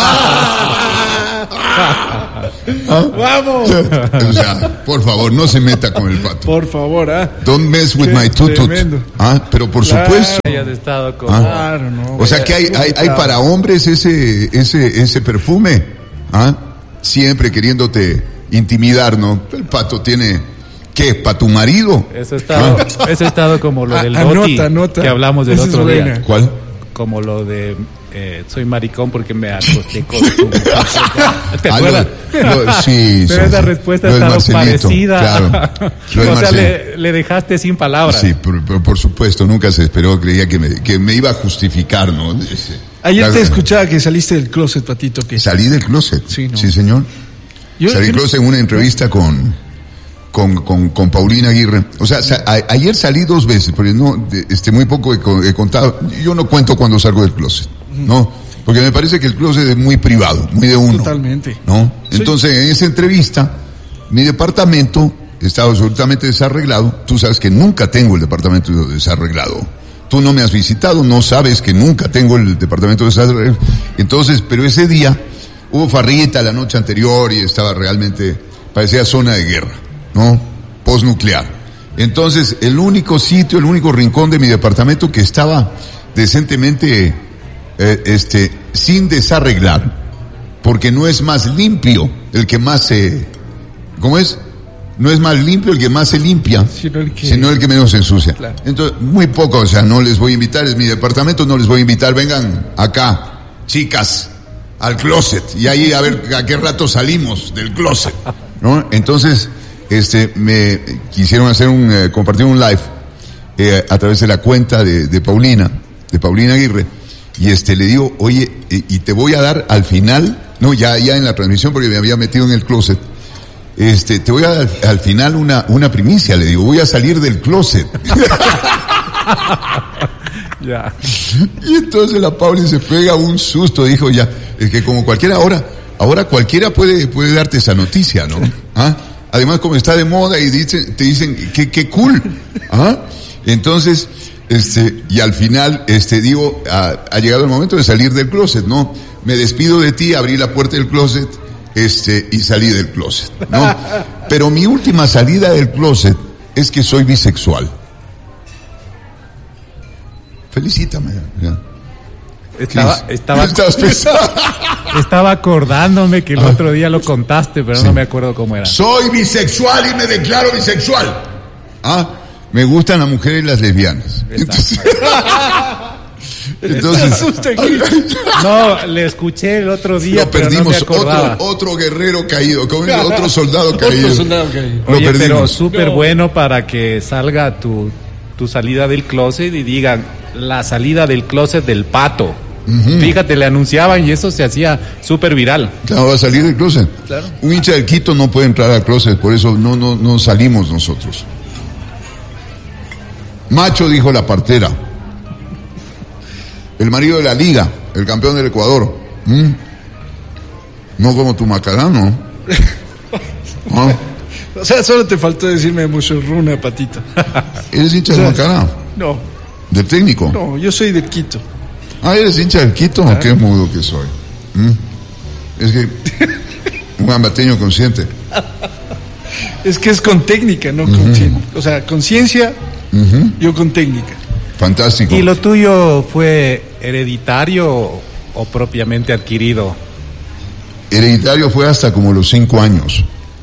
Speaker 3: ¡Ah!
Speaker 4: ¡Vamos!
Speaker 3: O sea, por favor, no se meta con el pato.
Speaker 4: Por favor, ¿ah?
Speaker 3: Don't mess with
Speaker 4: Qué
Speaker 3: my tutut.
Speaker 4: tremendo.
Speaker 3: Ah, pero por
Speaker 4: Claro.
Speaker 3: supuesto.
Speaker 5: Hayas estado con...
Speaker 3: Ah.
Speaker 4: Claro, no.
Speaker 3: O sea que hay, hay, hay para hombres ese, ese, ese perfume, ¿ah? Siempre queriéndote intimidar, ¿no? El pato tiene, ¿qué? ¿Para tu marido?
Speaker 5: Eso ha estado, eso ha estado como lo del
Speaker 4: Ah,
Speaker 5: Doti,
Speaker 4: anota, anota.
Speaker 5: que hablamos del
Speaker 4: Esa es
Speaker 5: otro día.
Speaker 4: buena.
Speaker 3: ¿Cuál?
Speaker 5: como lo de eh, soy maricón porque me acosté con tu ¿te
Speaker 3: Ah,
Speaker 5: acuerdas?
Speaker 3: lo- lo- sí,
Speaker 5: Pero
Speaker 3: sí,
Speaker 5: esa
Speaker 3: sí.
Speaker 5: respuesta
Speaker 3: Lo del
Speaker 5: estaba
Speaker 3: Marcelito,
Speaker 5: parecida.
Speaker 3: claro. Lo del
Speaker 5: O sea,
Speaker 3: Marcel-
Speaker 5: le, le dejaste sin palabras.
Speaker 3: Sí, pero, pero por supuesto, nunca se esperó, creía que me, que me iba a justificar, ¿no? Ese-
Speaker 4: Ayer
Speaker 3: Claro,
Speaker 4: te escuchaba que saliste del closet, Patito. Que
Speaker 3: Salí del closet.
Speaker 4: Sí, ¿no?
Speaker 3: señor.
Speaker 4: Yo-
Speaker 3: Salí del
Speaker 4: yo-
Speaker 3: closet en una entrevista con, con, con, con Paulina Aguirre. O sea, sa- a- ayer salí dos veces, pero no, de- este, muy poco he, co- he contado. Yo no cuento cuando salgo del closet, ¿no? Porque me parece que el closet es muy privado, muy de uno.
Speaker 4: Totalmente.
Speaker 3: ¿No?
Speaker 4: Soy-
Speaker 3: Entonces, en esa entrevista, mi departamento estaba absolutamente desarreglado. Tú sabes que nunca tengo el departamento desarreglado. Tú no me has visitado, no sabes que nunca tengo el departamento desarreglado. Entonces, pero ese día hubo farrita la noche anterior y estaba realmente, parecía zona de guerra, ¿no? Postnuclear. Entonces, el único sitio, el único rincón de mi departamento que estaba decentemente, eh, este, sin desarreglar, porque no es más limpio el que más se, ¿cómo es? No es más limpio el que más se limpia,
Speaker 4: Sino el que-
Speaker 3: sino el que menos se ensucia.
Speaker 4: Claro.
Speaker 3: Entonces, muy poco, o sea, no les voy a invitar, es mi departamento, no les voy a invitar, vengan acá, chicas, al closet, y ahí a ver a qué rato salimos del closet, ¿no? Entonces, este, me quisieron hacer un, eh, compartir un live, eh, a través de la cuenta de, de Paulina, de Paulina Aguirre, y este, le digo, oye, y, y te voy a dar al final, no, ya, ya en la transmisión, porque me había metido en el closet, este, te voy a dar al, al final una, una primicia, le digo, voy a salir del closet.
Speaker 5: Ya.
Speaker 3: Y entonces la Pauli se pega un susto, dijo ya, es que como cualquiera ahora, ahora cualquiera puede, puede darte esa noticia, ¿no? ¿Ah? Además como está de moda y dice, te dicen, qué, qué cool, ¿ah? Entonces, este, y al final, este, digo, ha, ha llegado el momento de salir del closet, ¿no? Me despido de ti, abrí la puerta del closet, este, y salí del closet, ¿no? Pero mi última salida del closet es que soy bisexual. Felicítame, ya.
Speaker 5: Estaba,
Speaker 3: Cris,
Speaker 5: estaba,
Speaker 3: ¿qué estabas pensando?
Speaker 5: estaba acordándome que el otro día lo contaste, pero
Speaker 3: Sí.
Speaker 5: no me acuerdo cómo era.
Speaker 3: Soy bisexual y me declaro bisexual. Ah, me gustan las mujeres y las lesbianas. Entonces, entonces
Speaker 4: asusta, Cris.
Speaker 5: No, le escuché el otro día,
Speaker 3: lo
Speaker 5: pero no me
Speaker 3: perdimos,
Speaker 5: acordaba.
Speaker 3: otro, otro guerrero caído, como otro soldado caído.
Speaker 4: Otro soldado caído.
Speaker 3: Lo
Speaker 5: Oye, pero
Speaker 3: perdimos.
Speaker 5: súper
Speaker 4: No.
Speaker 5: bueno para que salga tu, tu salida del closet y digan la salida del closet del Pato. Fíjate, le anunciaban y eso se hacía súper viral.
Speaker 3: Claro, va a salir del closet.
Speaker 4: Claro.
Speaker 3: Un hincha del Quito no puede entrar al closet, por eso no, no, no salimos nosotros. Macho, dijo la partera. El marido de la liga, el campeón del Ecuador. ¿Mm? No como tu Macarano. ¿Ah?
Speaker 4: O sea, solo te faltó decirme Musurruna, Patito.
Speaker 3: ¿Eres hincha
Speaker 4: O sea,
Speaker 3: del Macarano?
Speaker 4: No,
Speaker 3: ¿Del técnico?
Speaker 4: no, yo soy del Quito.
Speaker 3: Ah, ¿eres hincha del Quito? Qué mudo que soy. ¿Mm? Es que un ambateño consciente.
Speaker 4: Es que es con técnica, no con cien- O sea, con ciencia, yo con técnica.
Speaker 3: Fantástico.
Speaker 5: ¿Y lo tuyo fue hereditario o, o propiamente adquirido?
Speaker 3: Hereditario fue hasta como los cinco años.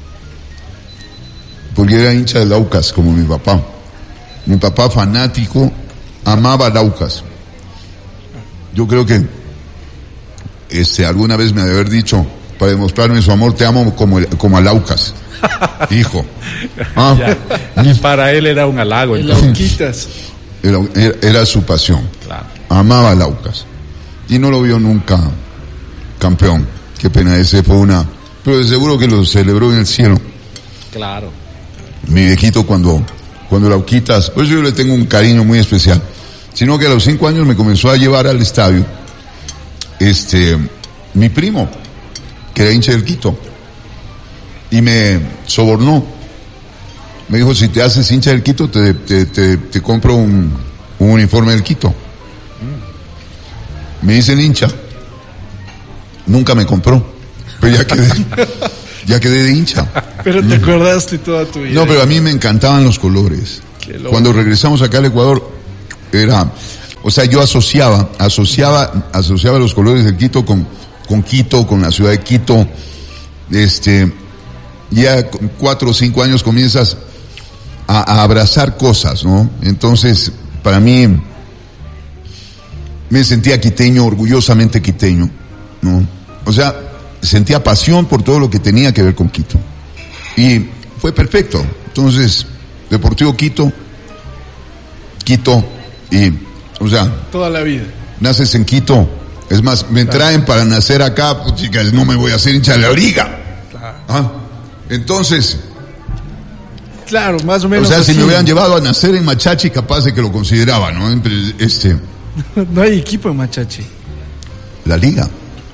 Speaker 3: Porque era hincha del Aucas, como mi papá. Mi papá fanático, amaba al Aucas. Yo creo que este, alguna vez me ha de haber dicho, para demostrarme su amor, te amo como, el- como al Aucas. Hijo. Ah,
Speaker 5: Ya. Para él era un halago.
Speaker 4: El
Speaker 5: Entonces.
Speaker 4: Auquitas.
Speaker 3: era, era- era su pasión.
Speaker 5: Claro.
Speaker 3: Amaba al Aucas. Y no lo vio nunca campeón. Qué pena, ese fue una... Pero de seguro que lo celebró en el cielo.
Speaker 5: Claro.
Speaker 3: Mi viejito cuando, cuando el Auquitas, pues yo le tengo un cariño muy especial. Sino que a los cinco años me comenzó a llevar al estadio, este, mi primo, que era hincha del Quito, y me sobornó. Me dijo, si te haces hincha del Quito, te, te, te, te compro un, un uniforme del Quito. Me hice el hincha. Nunca me compró, pero ya quedé, ya quedé de hincha.
Speaker 4: Pero te acordaste toda tu vida.
Speaker 3: No, pero a mí me encantaban los colores.
Speaker 4: Qué loco.
Speaker 3: Cuando regresamos acá al Ecuador, era, o sea, yo asociaba, asociaba, asociaba los colores del Quito con, con Quito, con la ciudad de Quito. Este, ya con cuatro o cinco años comienzas a, a abrazar cosas, ¿no? Entonces, para mí, me sentía quiteño, orgullosamente quiteño, ¿no? O sea, sentía pasión por todo lo que tenía que ver con Quito. Y fue perfecto. Entonces, Deportivo Quito, Quito, y, o sea...
Speaker 4: Toda la vida.
Speaker 3: Naces en Quito. Es más, me traen para nacer acá, pues chicas, no me voy a hacer hincha de la liga.
Speaker 4: Claro.
Speaker 3: ¿Ah? Entonces...
Speaker 4: Claro, más o menos.
Speaker 3: O sea,
Speaker 4: así.
Speaker 3: si me hubieran llevado a nacer en Machachi, capaz de que lo consideraba, ¿no? Este...
Speaker 4: No hay equipo en Machachi.
Speaker 3: La liga.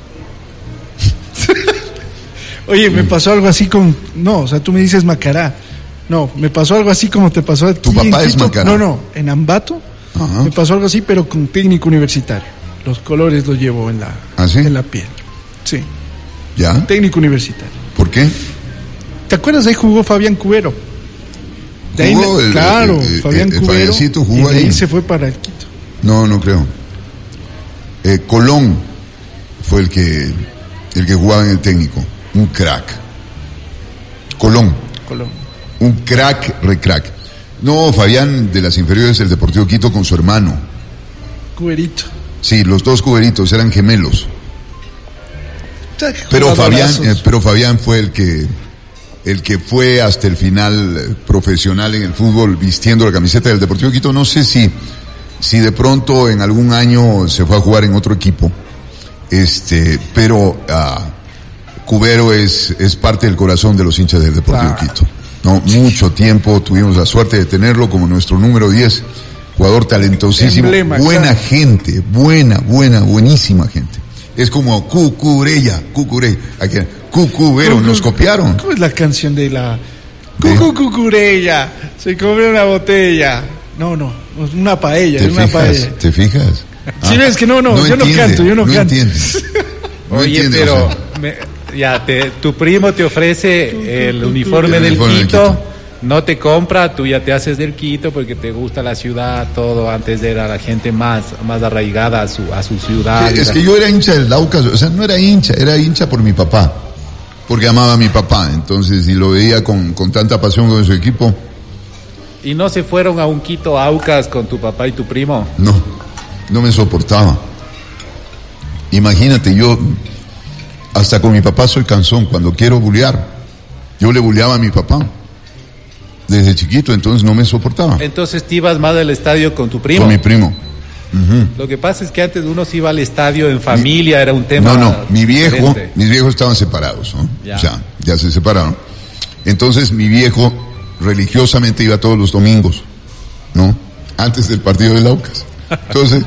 Speaker 4: Oye, me pasó algo así con... No, o sea, tú me dices Macará. No, me pasó algo así como te pasó a ti.
Speaker 3: ¿Tu papá
Speaker 4: en
Speaker 3: es
Speaker 4: Quito.
Speaker 3: Macará?
Speaker 4: No, no, en Ambato.
Speaker 3: Ajá.
Speaker 4: Me pasó algo así, pero con técnico universitario. Los colores los llevo en la,
Speaker 3: ¿Ah, sí?
Speaker 4: en la piel. Sí,
Speaker 3: ¿Ya?
Speaker 4: técnico universitario.
Speaker 3: ¿Por qué?
Speaker 4: ¿Te acuerdas? Ahí jugó Fabián Cubero. De ahí,
Speaker 3: ¿Jugó el-
Speaker 4: claro,
Speaker 3: el- el-
Speaker 4: Fabián
Speaker 3: el
Speaker 4: Cubero.
Speaker 3: Fabiancito jugó
Speaker 4: y de ahí
Speaker 3: ahí?
Speaker 4: se fue para el Quito.
Speaker 3: No, no creo. Eh, Colón fue el que el que jugaba en el técnico. Un crack. Colón.
Speaker 4: Colón.
Speaker 3: Un crack, recrack. No, Fabián de las inferiores del Deportivo Quito con su hermano.
Speaker 4: Cuberito.
Speaker 3: Sí, los dos cuberitos eran gemelos. Pero Fabián, eh, pero Fabián fue el que el que fue hasta el final eh, profesional en el fútbol vistiendo la camiseta del Deportivo Quito. No sé si si de pronto en algún año se fue a jugar en otro equipo. Este, pero ah, Cubero es es parte del corazón de los hinchas del Deportivo
Speaker 4: Claro.
Speaker 3: Quito. No, mucho tiempo tuvimos la suerte de tenerlo como nuestro número diez, jugador talentosísimo,
Speaker 4: Emblema,
Speaker 3: buena
Speaker 4: claro.
Speaker 3: gente, buena, buena, buenísima gente. Es como Cucurella, Cucurella, aquí, Cucubero, nos copiaron.
Speaker 4: ¿Cómo es la canción de la...
Speaker 3: De-
Speaker 4: Cucu cucurella, se comió una botella. No, no, una paella,
Speaker 3: ¿Te
Speaker 4: una
Speaker 3: fijas?
Speaker 4: paella.
Speaker 3: ¿Te fijas?
Speaker 4: Si ves que no, no, yo no
Speaker 3: entiende,
Speaker 4: canto, yo no canto.
Speaker 3: entiendes. No
Speaker 5: Oye,
Speaker 3: entiende,
Speaker 5: pero
Speaker 3: o sea,
Speaker 5: me- ya te, tu primo te ofrece el uniforme
Speaker 3: El
Speaker 5: del
Speaker 3: uniforme del
Speaker 5: Quito,
Speaker 3: Quito.
Speaker 5: no te compra, tú ya te haces del Quito porque te gusta la ciudad, todo. Antes era la gente más, más arraigada a su, a su ciudad.
Speaker 3: es que yo era hincha del Laucas, o sea, no era hincha, era hincha por mi papá, porque amaba a mi papá, entonces, y lo veía con, con tanta pasión con su equipo,
Speaker 5: ¿Y no se fueron a un Quito Aucas con tu papá y tu primo?
Speaker 3: no, no me soportaba. Imagínate, yo, hasta con mi papá soy cansón, cuando quiero bulear, yo le buleaba a mi papá, desde chiquito, entonces no me soportaba,
Speaker 5: Entonces te ibas más al estadio con tu primo.
Speaker 3: con mi primo.
Speaker 5: Lo que pasa es que antes uno se iba al estadio en familia, era un tema.
Speaker 3: No, no, mi viejo,
Speaker 5: diferente.
Speaker 3: mis viejos estaban separados, ¿no?
Speaker 5: Ya.
Speaker 3: O sea, ya se separaron. Entonces mi viejo religiosamente iba todos los domingos, ¿no? Antes del partido del Aucas. Entonces,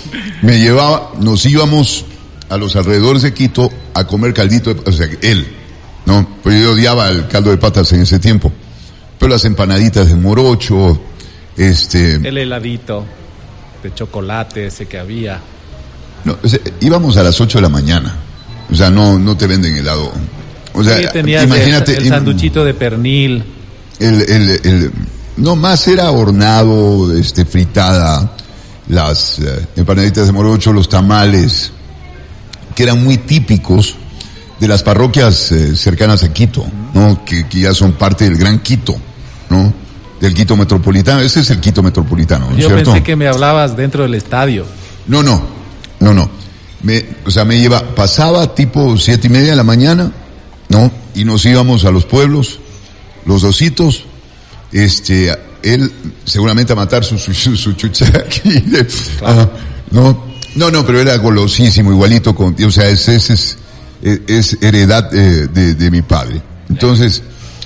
Speaker 3: me llevaba, nos íbamos a los alrededores de Quito a comer caldito, de, o sea, él, ¿no? Pues yo odiaba el caldo de patas en ese tiempo. Pero las empanaditas de morocho, este...
Speaker 5: El heladito de chocolate ese que había.
Speaker 3: No, o sea, íbamos a las ocho de la mañana. O sea, no, no te venden helado. O sea,
Speaker 5: Sí, tenías
Speaker 3: imagínate.
Speaker 5: el, el sanduchito de pernil.
Speaker 3: El, el, el, no, más era hornado, este, fritada, las eh, empanaditas de morocho, los tamales, que eran muy típicos de las parroquias eh, cercanas a Quito, ¿no? Que, que ya son parte del Gran Quito, ¿no? Del Quito metropolitano. Ese es el Quito metropolitano, ¿no es
Speaker 5: Yo
Speaker 3: cierto?
Speaker 5: pensé que me hablabas dentro del estadio.
Speaker 3: No, no, no, no. Me, o sea, me lleva, pasaba tipo siete y media de la mañana, ¿no? Y nos íbamos a los pueblos, los dositos, este, él seguramente a matar su, su, su, su chucha aquí, ah, no, no, no, pero era golosísimo, igualito con, o sea, es, es, es, es heredad eh, de, de mi padre. Entonces,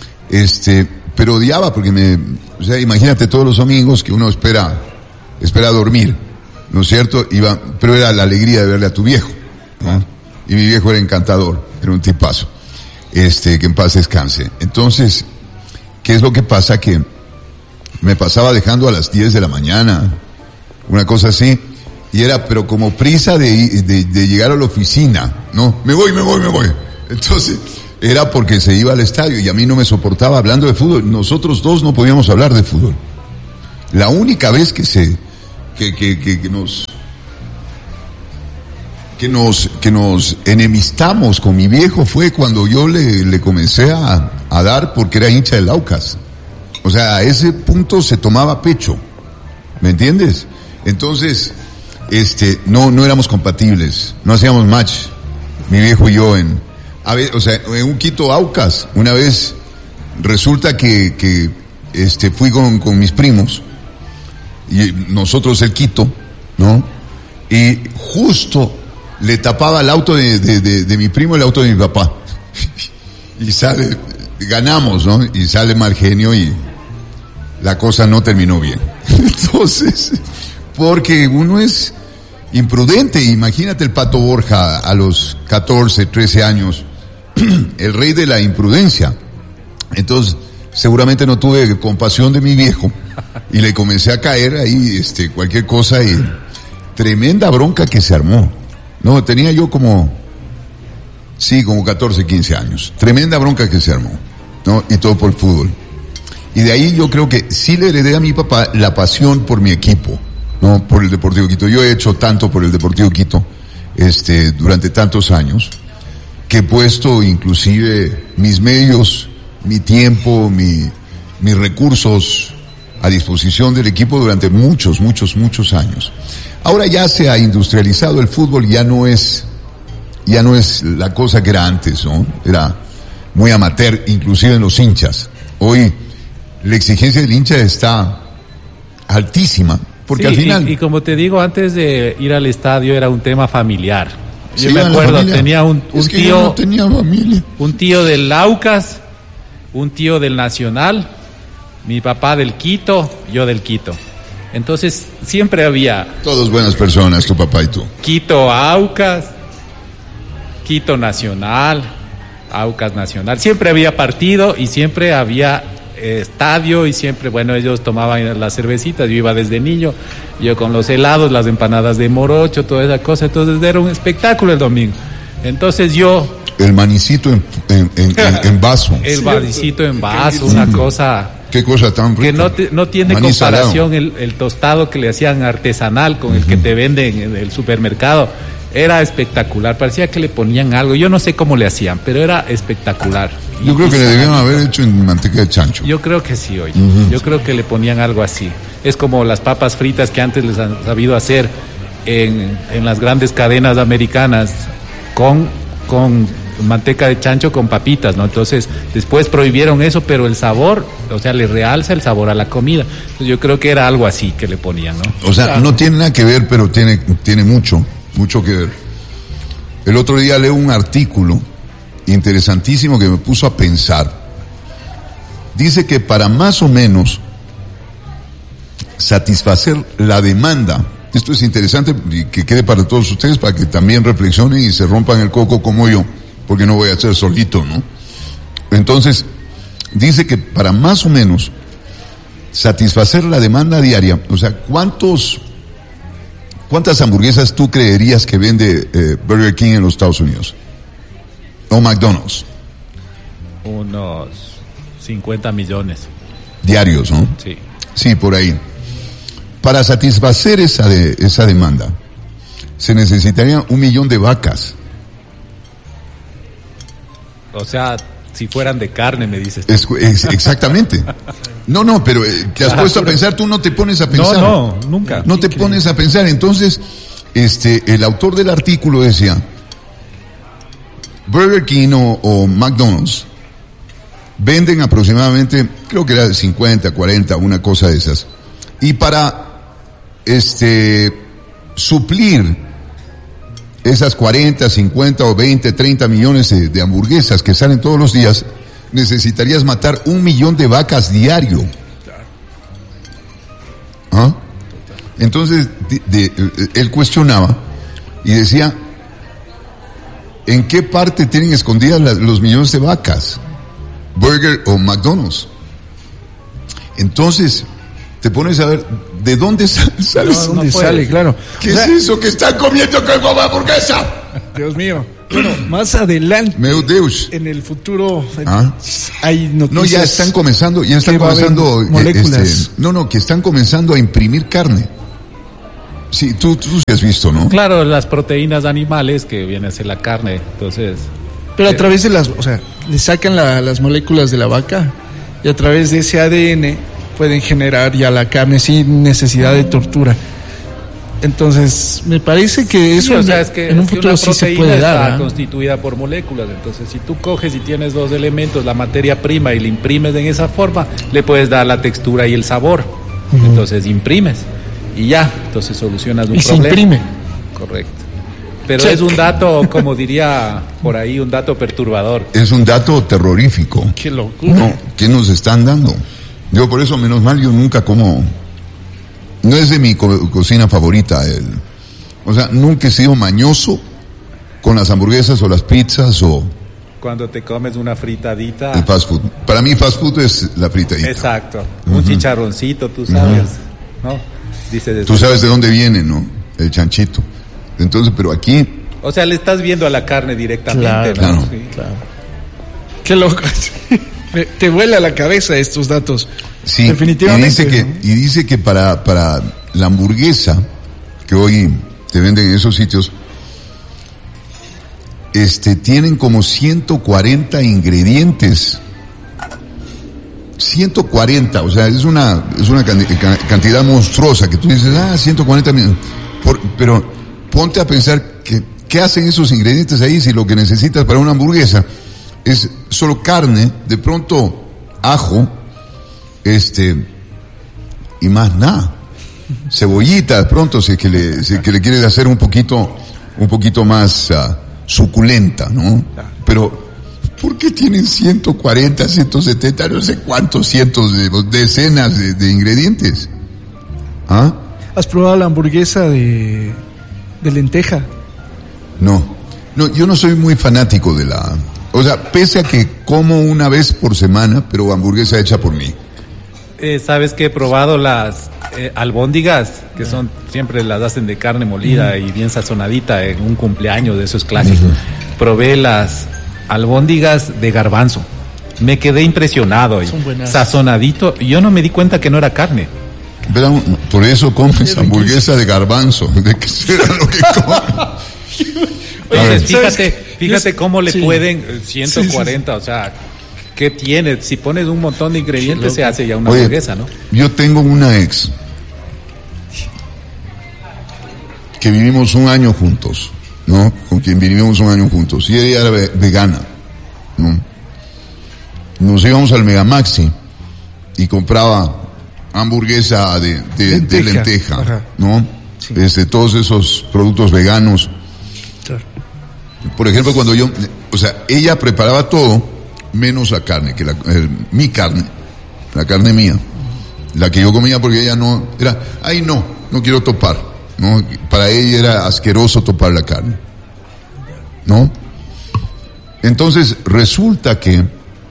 Speaker 3: este, pero odiaba porque me, o sea, imagínate todos los domingos que uno espera, espera dormir, ¿no es cierto? Iba, pero era la alegría de verle a tu viejo, ¿no? Y mi viejo era encantador, era un tipazo, este, que en paz descanse. Entonces, ¿qué es lo que pasa? Que me pasaba dejando a las diez de la mañana, una cosa así, y era, pero como prisa de, de, de llegar a la oficina, ¿no? Me voy, me voy, me voy. Entonces, era porque se iba al estadio y a mí no me soportaba hablando de fútbol. Nosotros dos no podíamos hablar de fútbol. La única vez que se, que, que, que, que nos, que nos, que nos enemistamos con mi viejo fue cuando yo le, le comencé a, a dar porque era hincha del Aucas. O sea, a ese punto se tomaba pecho. ¿Me entiendes? Entonces, este, no, no éramos compatibles, no hacíamos match, mi viejo y yo en, a ver, o sea, en un Quito Aucas, una vez resulta que, que, este, fui con, con mis primos, y nosotros el Quito, ¿no? Y justo le tapaba el auto de, de, de, de mi primo el auto de mi papá. Y sale, ganamos, ¿no? Y sale mal genio y la cosa no terminó bien. Entonces, porque uno es imprudente, imagínate el Pato Borja a los catorce, trece años, el rey de la imprudencia. Entonces, seguramente no tuve compasión de mi viejo y le comencé a caer ahí, este, cualquier cosa y tremenda bronca que se armó. No, tenía yo como, sí, como catorce, quince años. Tremenda bronca que se armó, ¿no? Y todo por el fútbol. Y de ahí yo creo que sí le heredé a mi papá la pasión por mi equipo, ¿no? Por el Deportivo Quito. Yo he hecho tanto por el Deportivo Quito, este, durante tantos años, que he puesto inclusive mis medios, mi tiempo, mi, mis recursos a disposición del equipo durante muchos, muchos, muchos años. Ahora ya se ha industrializado el fútbol, ya no es, ya no es la cosa que era antes, ¿no? Era muy amateur, inclusive en los hinchas. Hoy la exigencia del hincha está altísima, porque
Speaker 5: sí,
Speaker 3: al final...
Speaker 5: Y, y como te digo, antes de ir al estadio era un tema familiar. Yo
Speaker 3: Sí,
Speaker 5: me acuerdo,
Speaker 3: familia.
Speaker 5: tenía un, un
Speaker 3: Es que
Speaker 5: tío,
Speaker 3: yo no tenía familia.
Speaker 5: un tío del Aucas, un tío del Nacional, mi papá del Quito, yo del Quito. Entonces siempre había
Speaker 3: Todos buenas personas, tu papá y tú.
Speaker 5: Quito Aucas, Quito Nacional, Aucas Nacional. Siempre había partido y siempre había eh, estadio y siempre, bueno, ellos tomaban las cervecitas. Yo iba desde niño, yo con los helados, las empanadas de morocho, toda esa cosa. Entonces era un espectáculo el domingo. Entonces yo...
Speaker 3: El manicito en, en, en, en, en vaso.
Speaker 5: El baricito en vaso, una cosa...
Speaker 3: Qué cosa tan rica.
Speaker 5: Que no, te, no tiene
Speaker 3: Maní
Speaker 5: comparación el, el tostado que le hacían artesanal con el uh-huh. que te venden en el supermercado. Era espectacular, parecía que le ponían algo. Yo no sé cómo le hacían, pero era espectacular.
Speaker 3: Yo
Speaker 5: y,
Speaker 3: creo
Speaker 5: y
Speaker 3: que le debían haber hecho en manteca de chancho.
Speaker 5: Yo creo que sí, oye.
Speaker 3: Uh-huh.
Speaker 5: Yo creo que le ponían algo así. Es como las papas fritas que antes les han sabido hacer en, en las grandes cadenas americanas con, con manteca de chancho con papitas, ¿no? Entonces, después prohibieron eso, pero el sabor, o sea, le realza el sabor a la comida. Entonces, yo creo que era algo así que le ponían, ¿no?
Speaker 3: O sea, claro. No tiene nada que ver, pero tiene, tiene mucho, mucho que ver. El otro día leo un artículo interesantísimo que me puso a pensar. Dice que para más o menos satisfacer la demanda, esto es interesante y que quede para todos ustedes, para que también reflexionen y se rompan el coco como yo, porque no voy a ser solito, ¿no? Entonces, dice que para más o menos satisfacer la demanda diaria, o sea, ¿cuántos, cuántas hamburguesas tú creerías que vende eh, Burger King en los Estados Unidos? O McDonald's.
Speaker 5: Unos cincuenta millones.
Speaker 3: Diarios, ¿no?
Speaker 5: Sí.
Speaker 3: Sí, por ahí. Para satisfacer esa, de, esa demanda, se necesitaría un millón de vacas.
Speaker 5: O sea, si fueran de carne, me dices.
Speaker 3: Es, es, exactamente. No, no, pero eh, te has puesto a pensar, tú no te pones a pensar.
Speaker 5: No, no, nunca.
Speaker 3: No te pones a pensar. Entonces, este, el autor del artículo decía, Burger King o, o McDonald's venden aproximadamente, creo que era de cincuenta, cuarenta, una cosa de esas. Y para, este, suplir esas cuarenta, cincuenta o veinte, treinta millones de, de hamburguesas que salen todos los días, necesitarías matar un millón de vacas diario. ¿Ah? Entonces, de, de, él cuestionaba y decía, ¿en qué parte tienen escondidas las, los millones de vacas? Burger o McDonald's. Entonces, te pones a ver, ¿de dónde sale?
Speaker 4: ¿De dónde no sale? Claro.
Speaker 3: ¿Qué o sea, es eso que están comiendo con hamburguesa?
Speaker 4: Dios mío. Bueno, más adelante,
Speaker 3: meu Deus,
Speaker 4: en el futuro,
Speaker 3: ¿ah?
Speaker 4: Hay noticias.
Speaker 3: No, ya están comenzando, ya están comenzando,
Speaker 4: moléculas.
Speaker 3: Este, no, no, que están comenzando a imprimir carne. Sí, tú, tú sí has visto, ¿no?
Speaker 5: Claro, las proteínas animales que viene a ser la carne, entonces.
Speaker 4: Pero a través de las, o sea, le sacan la, las moléculas de la vaca y a través de ese A D N pueden generar ya la carne sin necesidad de tortura. Entonces, me parece que eso
Speaker 5: Sí, o sea, es que,
Speaker 4: en un
Speaker 5: es que
Speaker 4: futuro
Speaker 5: una
Speaker 4: sí se
Speaker 5: proteína
Speaker 4: puede
Speaker 5: está
Speaker 4: dar. ¿eh?
Speaker 5: constituida por moléculas. Entonces, si tú coges y tienes dos elementos, la materia prima, y la imprimes en esa forma, le puedes dar la textura y el sabor. Uh-huh. Entonces, imprimes y ya. Entonces, solucionas un
Speaker 4: y
Speaker 5: problema.
Speaker 4: se imprime.
Speaker 5: Correcto. Pero
Speaker 3: Sí.
Speaker 5: es un dato, como diría por ahí, un dato perturbador.
Speaker 3: Es un dato terrorífico.
Speaker 4: Qué locura.
Speaker 3: No, ¿qué nos están dando? Yo por eso, menos mal, yo nunca como... No es de mi co- cocina favorita. El, o sea, nunca he sido mañoso con las hamburguesas o las pizzas o
Speaker 5: Cuando te comes una fritadita.
Speaker 3: el fast food. Para mí fast food es la fritadita.
Speaker 5: Exacto. Uh-huh. Un chicharroncito, tú sabes, uh-huh. ¿no? Dice desde
Speaker 3: Tú sabes de dónde viene, ¿no? El chanchito. Entonces, pero aquí...
Speaker 5: O sea, le estás viendo a la carne directamente,
Speaker 4: Claro,
Speaker 5: ¿no?
Speaker 3: claro.
Speaker 5: Sí.
Speaker 4: Claro. Qué loco. Me- Te vuela la cabeza estos datos.
Speaker 3: Sí,
Speaker 4: Definitivamente.
Speaker 3: y dice que,
Speaker 4: ¿no?
Speaker 3: y dice que para, para la hamburguesa que hoy te venden en esos sitios, este, tienen como ciento cuarenta ingredientes. ciento cuarenta, o sea, es una, es una cantidad monstruosa que tú dices, ah, ciento cuarenta mil. Por, pero ponte a pensar que, ¿qué hacen esos ingredientes ahí si lo que necesitas para una hamburguesa es solo carne, de pronto ajo, este, y más nada? Cebollita, de pronto, si es que le, si es que le quieres hacer un poquito, un poquito más uh, suculenta, ¿no? Pero, ¿por qué tienen ciento cuarenta, ciento setenta, no sé cuántos cientos de decenas de, de ingredientes? ¿Ah?
Speaker 4: ¿Has probado la hamburguesa de, de lenteja?
Speaker 3: No, no, yo no soy muy fanático de la, o sea, pese a que como una vez por semana, pero hamburguesa hecha por mí.
Speaker 5: Eh, Sabes que he probado las eh, albóndigas, que son, siempre las hacen de carne molida uh-huh. y bien sazonadita en un cumpleaños, de esos clásicos. Uh-huh. Probé las albóndigas de garbanzo. Me quedé impresionado. Sazonadito. Yo no me di cuenta que no era carne.
Speaker 3: Pero por eso comes hamburguesa de garbanzo. ¿De qué será lo que comes?
Speaker 5: Entonces, fíjate, fíjate cómo le
Speaker 4: sí.
Speaker 5: pueden ciento cuarenta, sí, sí. O sea, ¿qué tiene? Si pones un montón de ingredientes se hace ya una
Speaker 3: Oye,
Speaker 5: hamburguesa, ¿no?
Speaker 3: Yo tengo una ex que vivimos un año juntos, ¿no? Con quien vivimos un año juntos. Y ella era vegana, ¿no? Nos íbamos al Megamaxi y compraba hamburguesa de, de lenteja, de lenteja ¿no? Sí. Este, todos esos productos veganos. Claro. Por ejemplo, cuando yo, o sea, ella preparaba todo menos la carne, que la, eh, mi carne, la carne mía, la que yo comía porque ella no, era, ay no, no quiero topar, ¿no? Para ella era asqueroso topar la carne, ¿no? Entonces, resulta que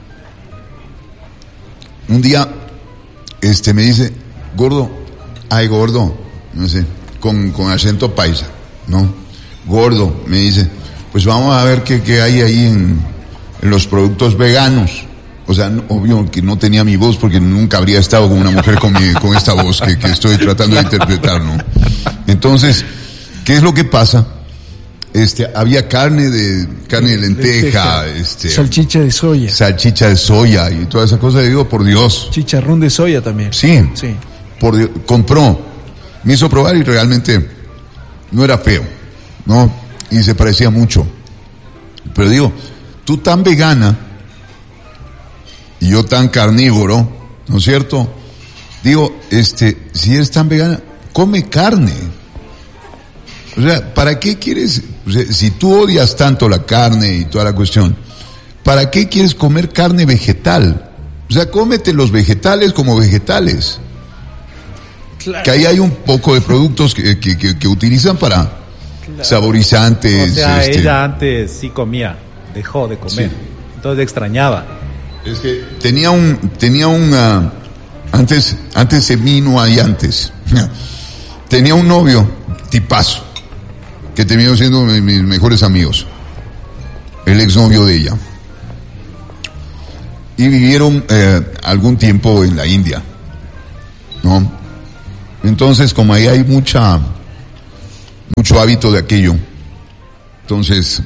Speaker 3: un día, este, me dice, gordo, ay gordo, no sé, con, con acento paisa, ¿no? Gordo, me dice, pues vamos a ver qué, qué hay ahí en, en los productos veganos. O sea, no, obvio que no tenía mi voz porque nunca habría estado con una mujer con, mi, con esta voz que, que estoy tratando de interpretar, ¿no? Entonces, ¿qué es lo que pasa? Este, había carne de, carne de lenteja, lenteja, este.
Speaker 4: Salchicha de soya.
Speaker 3: Salchicha de soya y toda esa cosa, digo, por Dios.
Speaker 4: Chicharrón de soya también.
Speaker 3: Sí.
Speaker 4: Sí.
Speaker 3: Por Dios, compró, me hizo probar y realmente no era feo, ¿no? Y se parecía mucho. Pero digo, tú tan vegana y yo tan carnívoro, ¿no es cierto? Digo, este, si eres tan vegana, come carne. O sea, ¿para qué quieres, o sea, si tú odias tanto la carne y toda la cuestión, ¿para qué quieres comer carne vegetal? O sea, cómete los vegetales como vegetales. Claro. Que ahí hay un poco de productos que, que, que, que utilizan para claro. saborizantes.
Speaker 5: O sea,
Speaker 3: este...
Speaker 5: ella antes sí comía, dejó de comer, sí. Entonces extrañaba.
Speaker 3: Es que tenía un, tenía un, uh, antes, antes de mí no hay antes. Tenía un novio, tipazo, que terminó siendo mis, mis mejores amigos. El exnovio de ella. Y vivieron eh, algún tiempo en la India, ¿no? Entonces, como ahí hay mucha, mucho hábito de aquello, entonces,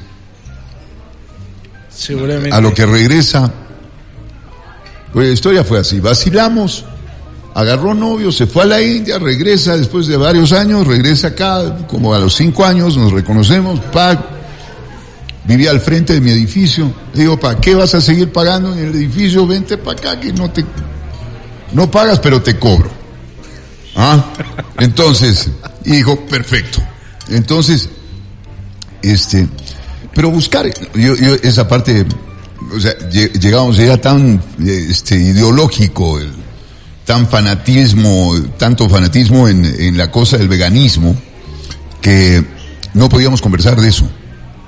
Speaker 4: seguramente.
Speaker 3: A lo que regresa, pues la historia fue así, vacilamos, agarró novio, se fue a la India, regresa después de varios años, regresa acá, como a los cinco años, nos reconocemos, pa, vivía al frente de mi edificio. Le digo, ¿para qué vas a seguir pagando en el edificio? Vente para acá que no te, no pagas, pero te cobro. ¿Ah? Entonces, dijo, perfecto. Entonces, este, pero buscar, yo, yo, esa parte, o sea, llegamos, era tan, este, ideológico, el, tan fanatismo, tanto fanatismo en, en la cosa del veganismo, que no podíamos conversar de eso.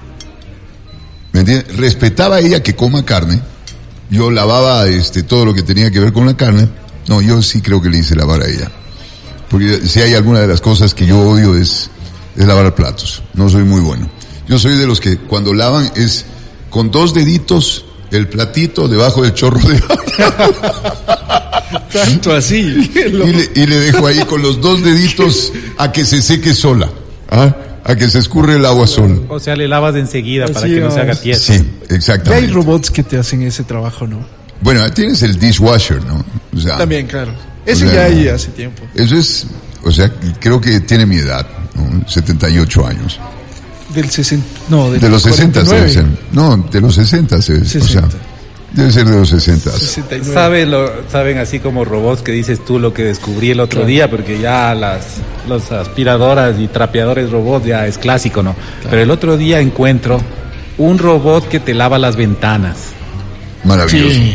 Speaker 3: ¿Me entiendes? Respetaba a ella que coma carne, yo lavaba, este, todo lo que tenía que ver con la carne. No, yo sí creo que le hice lavar a ella. Porque si hay alguna de las cosas que yo odio es, es lavar platos. No soy muy bueno. Yo soy de los que cuando lavan es con dos deditos el platito debajo del chorro de agua.
Speaker 4: Tanto así.
Speaker 3: Y le, y le dejo ahí con los dos deditos a que se seque sola. ¿Ah? A que se escurre el agua sola.
Speaker 5: O sea, le lavas de enseguida
Speaker 4: Así
Speaker 5: para que no
Speaker 4: es.
Speaker 5: se haga tieso.
Speaker 3: Sí,
Speaker 4: Ya
Speaker 3: exactamente.
Speaker 4: hay robots que te hacen ese trabajo, ¿no?
Speaker 3: Bueno, tienes el dishwasher, ¿no? O sea,
Speaker 4: También, claro. Eso
Speaker 3: o sea,
Speaker 4: ya hay hace tiempo.
Speaker 3: Eso es, o sea, creo que tiene mi edad, ¿no? setenta y ocho años.
Speaker 4: Del sesenta, no, del
Speaker 3: De los sesenta
Speaker 4: cuarenta y
Speaker 3: debe
Speaker 4: nueve.
Speaker 3: ser. No, de los sesenta se, o sea,
Speaker 4: sesenta.
Speaker 3: debe ser de los sesenta.
Speaker 4: sesenta y nueve.
Speaker 5: Sabe lo, saben así como robots que dices tú lo que descubrí el otro
Speaker 4: Claro.
Speaker 5: día, porque ya las los aspiradoras y trapeadores robots ya es clásico, ¿no? Pero el otro día encuentro un robot que te lava las ventanas
Speaker 3: Maravilloso.
Speaker 4: Sí.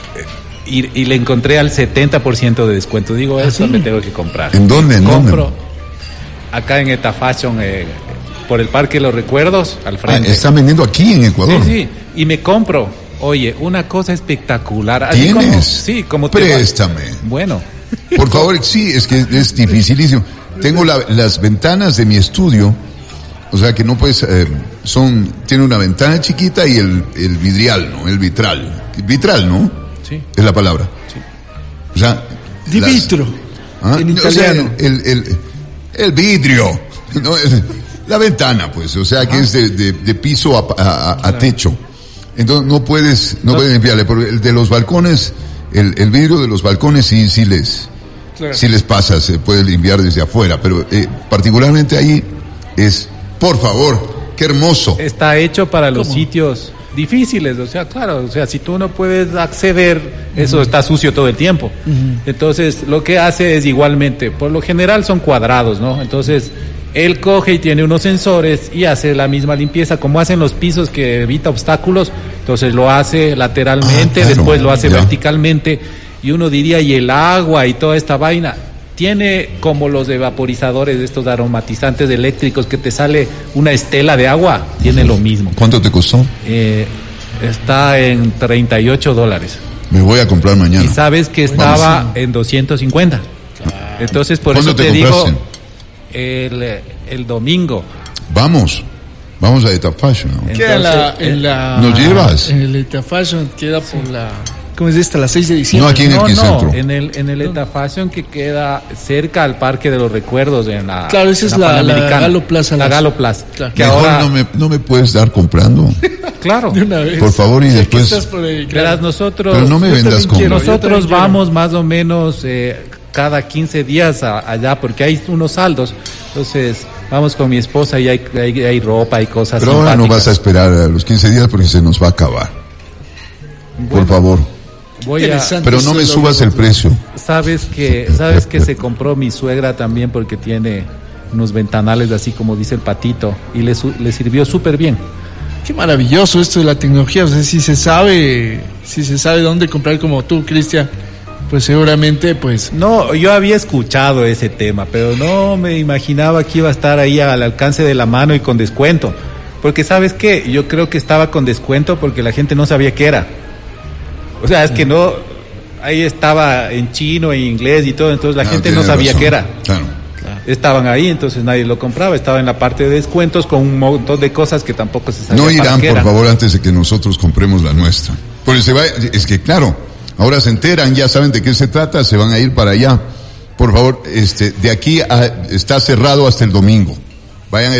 Speaker 5: y, y le encontré al setenta por ciento de descuento. Digo, eso
Speaker 4: sí?
Speaker 5: me tengo que comprar.
Speaker 3: ¿En dónde? ¿En
Speaker 5: Compro
Speaker 3: dónde?
Speaker 5: acá en Eta Fashion, eh, por el Parque de los Recuerdos, al
Speaker 3: Ah,
Speaker 5: frente.
Speaker 3: están vendiendo aquí en Ecuador.
Speaker 5: Sí, sí, y me compro. Oye, una cosa espectacular. Así
Speaker 3: ¿Tienes?
Speaker 5: como, sí, como te va-
Speaker 3: Préstame.
Speaker 5: Bueno,
Speaker 3: Por favor, sí, es que es dificilísimo. Tengo la- las ventanas de mi estudio, o sea que no puedes, eh, son, tiene una ventana chiquita y el, el vidrial, ¿no? El vitral. Vitral, ¿no?
Speaker 5: sí.
Speaker 3: Es la palabra. O sea.
Speaker 4: Di
Speaker 3: las-
Speaker 4: vitro.
Speaker 3: ¿Ah?
Speaker 4: En
Speaker 3: O sea,
Speaker 4: italiano.
Speaker 3: el, el, el vidrio. ¿No? Es- La ventana, pues, o sea que es de, de, de piso a, a- a- a techo. Entonces no puedes, no,
Speaker 5: No.
Speaker 3: puedes limpiarle, porque el de los balcones, el, el vidrio de los balcones sí, sí les,
Speaker 4: Claro.
Speaker 3: sí les pasa, se puede limpiar desde afuera, pero eh, particularmente ahí es, por favor, qué hermoso.
Speaker 5: Está hecho para los
Speaker 4: ¿Cómo?
Speaker 5: sitios difíciles, o sea, claro, o sea, si tú no puedes acceder, eso está sucio todo el tiempo. Entonces, lo que hace es igualmente, por lo general son cuadrados, ¿no? Entonces, él coge y tiene unos sensores y hace la misma limpieza, como hacen los pisos que evita obstáculos, entonces lo hace lateralmente,
Speaker 3: Ah, claro,
Speaker 5: después lo hace
Speaker 3: ya.
Speaker 5: verticalmente, y uno diría, y el agua y toda esta vaina, tiene como los evaporizadores de estos aromatizantes eléctricos que te sale una estela de agua, tiene lo mismo.
Speaker 3: ¿Cuánto te costó?
Speaker 5: Eh, está en treinta y ocho dólares.
Speaker 3: Me voy a comprar mañana.
Speaker 5: Y sabes que estaba en doscientos cincuenta. Entonces, por
Speaker 3: ¿Cuándo
Speaker 5: eso
Speaker 3: te
Speaker 5: te, digo,
Speaker 3: compraste?
Speaker 5: el, el domingo.
Speaker 3: Vamos, vamos a Eta Fashion. ¿no?
Speaker 4: Queda en la,
Speaker 5: Entonces,
Speaker 4: en la...
Speaker 3: ¿nos llevas?
Speaker 4: En el Eta Fashion, queda por la... ¿Cómo es esta? La seis de diciembre.
Speaker 3: No, aquí en el
Speaker 5: No,
Speaker 3: Quicentro.
Speaker 5: no, en el, en el Eta Fashion que queda cerca al Parque de los Recuerdos, en la
Speaker 4: Claro, esa es
Speaker 5: en
Speaker 4: la- la
Speaker 5: Panamericana.
Speaker 4: Galo Plaza
Speaker 5: La
Speaker 4: Lazo.
Speaker 5: Galo Plaza.
Speaker 4: Claro.
Speaker 5: Que
Speaker 3: Mejor
Speaker 5: ahora,
Speaker 3: no, me, no me puedes dar comprando,
Speaker 5: claro,
Speaker 4: De una vez.
Speaker 3: por favor, y
Speaker 4: Ya que
Speaker 3: después...
Speaker 4: estás por ahí, claro.
Speaker 5: verás, nosotros...
Speaker 3: Pero no me
Speaker 4: Yo
Speaker 3: vendas
Speaker 4: también
Speaker 3: con...
Speaker 4: quiero. yo
Speaker 5: Nosotros
Speaker 4: también quiero.
Speaker 5: vamos más o menos eh, cada quince días a- allá porque hay unos saldos. Entonces, vamos con mi esposa y hay, hay, hay ropa, hay cosas
Speaker 3: Pero ahora no
Speaker 5: simpáticas.
Speaker 3: vas a esperar a los quince días porque se nos va a acabar. Por favor.
Speaker 5: Voy a,
Speaker 4: Interesante.
Speaker 3: Pero no me
Speaker 4: Eso
Speaker 3: subas
Speaker 4: lo-
Speaker 3: el precio.
Speaker 5: sabes que sabes que se compró mi suegra también porque tiene unos ventanales así como dice el patito y le, su- le sirvió súper bien.
Speaker 4: Qué maravilloso esto de la tecnología. O sea, si se sabe, si se sabe dónde comprar como tú, Cristian, pues seguramente, pues...
Speaker 5: No, yo había escuchado ese tema, pero no me imaginaba que iba a estar ahí al alcance de la mano y con descuento. Porque sabes qué, yo creo que estaba con descuento porque la gente no sabía qué era. O sea, es que no, ahí estaba en chino, en inglés y todo, entonces la
Speaker 3: No,
Speaker 5: gente no
Speaker 3: tienes
Speaker 5: sabía
Speaker 3: razón.
Speaker 5: qué era.
Speaker 3: Claro.
Speaker 5: Estaban ahí, entonces nadie lo compraba, estaba en la parte de descuentos con un montón de cosas que tampoco se sabía
Speaker 3: No
Speaker 5: para
Speaker 3: irán,
Speaker 5: qué
Speaker 3: por
Speaker 5: eran.
Speaker 3: favor, antes de que nosotros compremos la nuestra. Porque se va, es que claro, ahora se enteran, ya saben de qué se trata, se van a ir para allá. Por favor, este, de aquí a, está cerrado hasta el domingo. Vayan a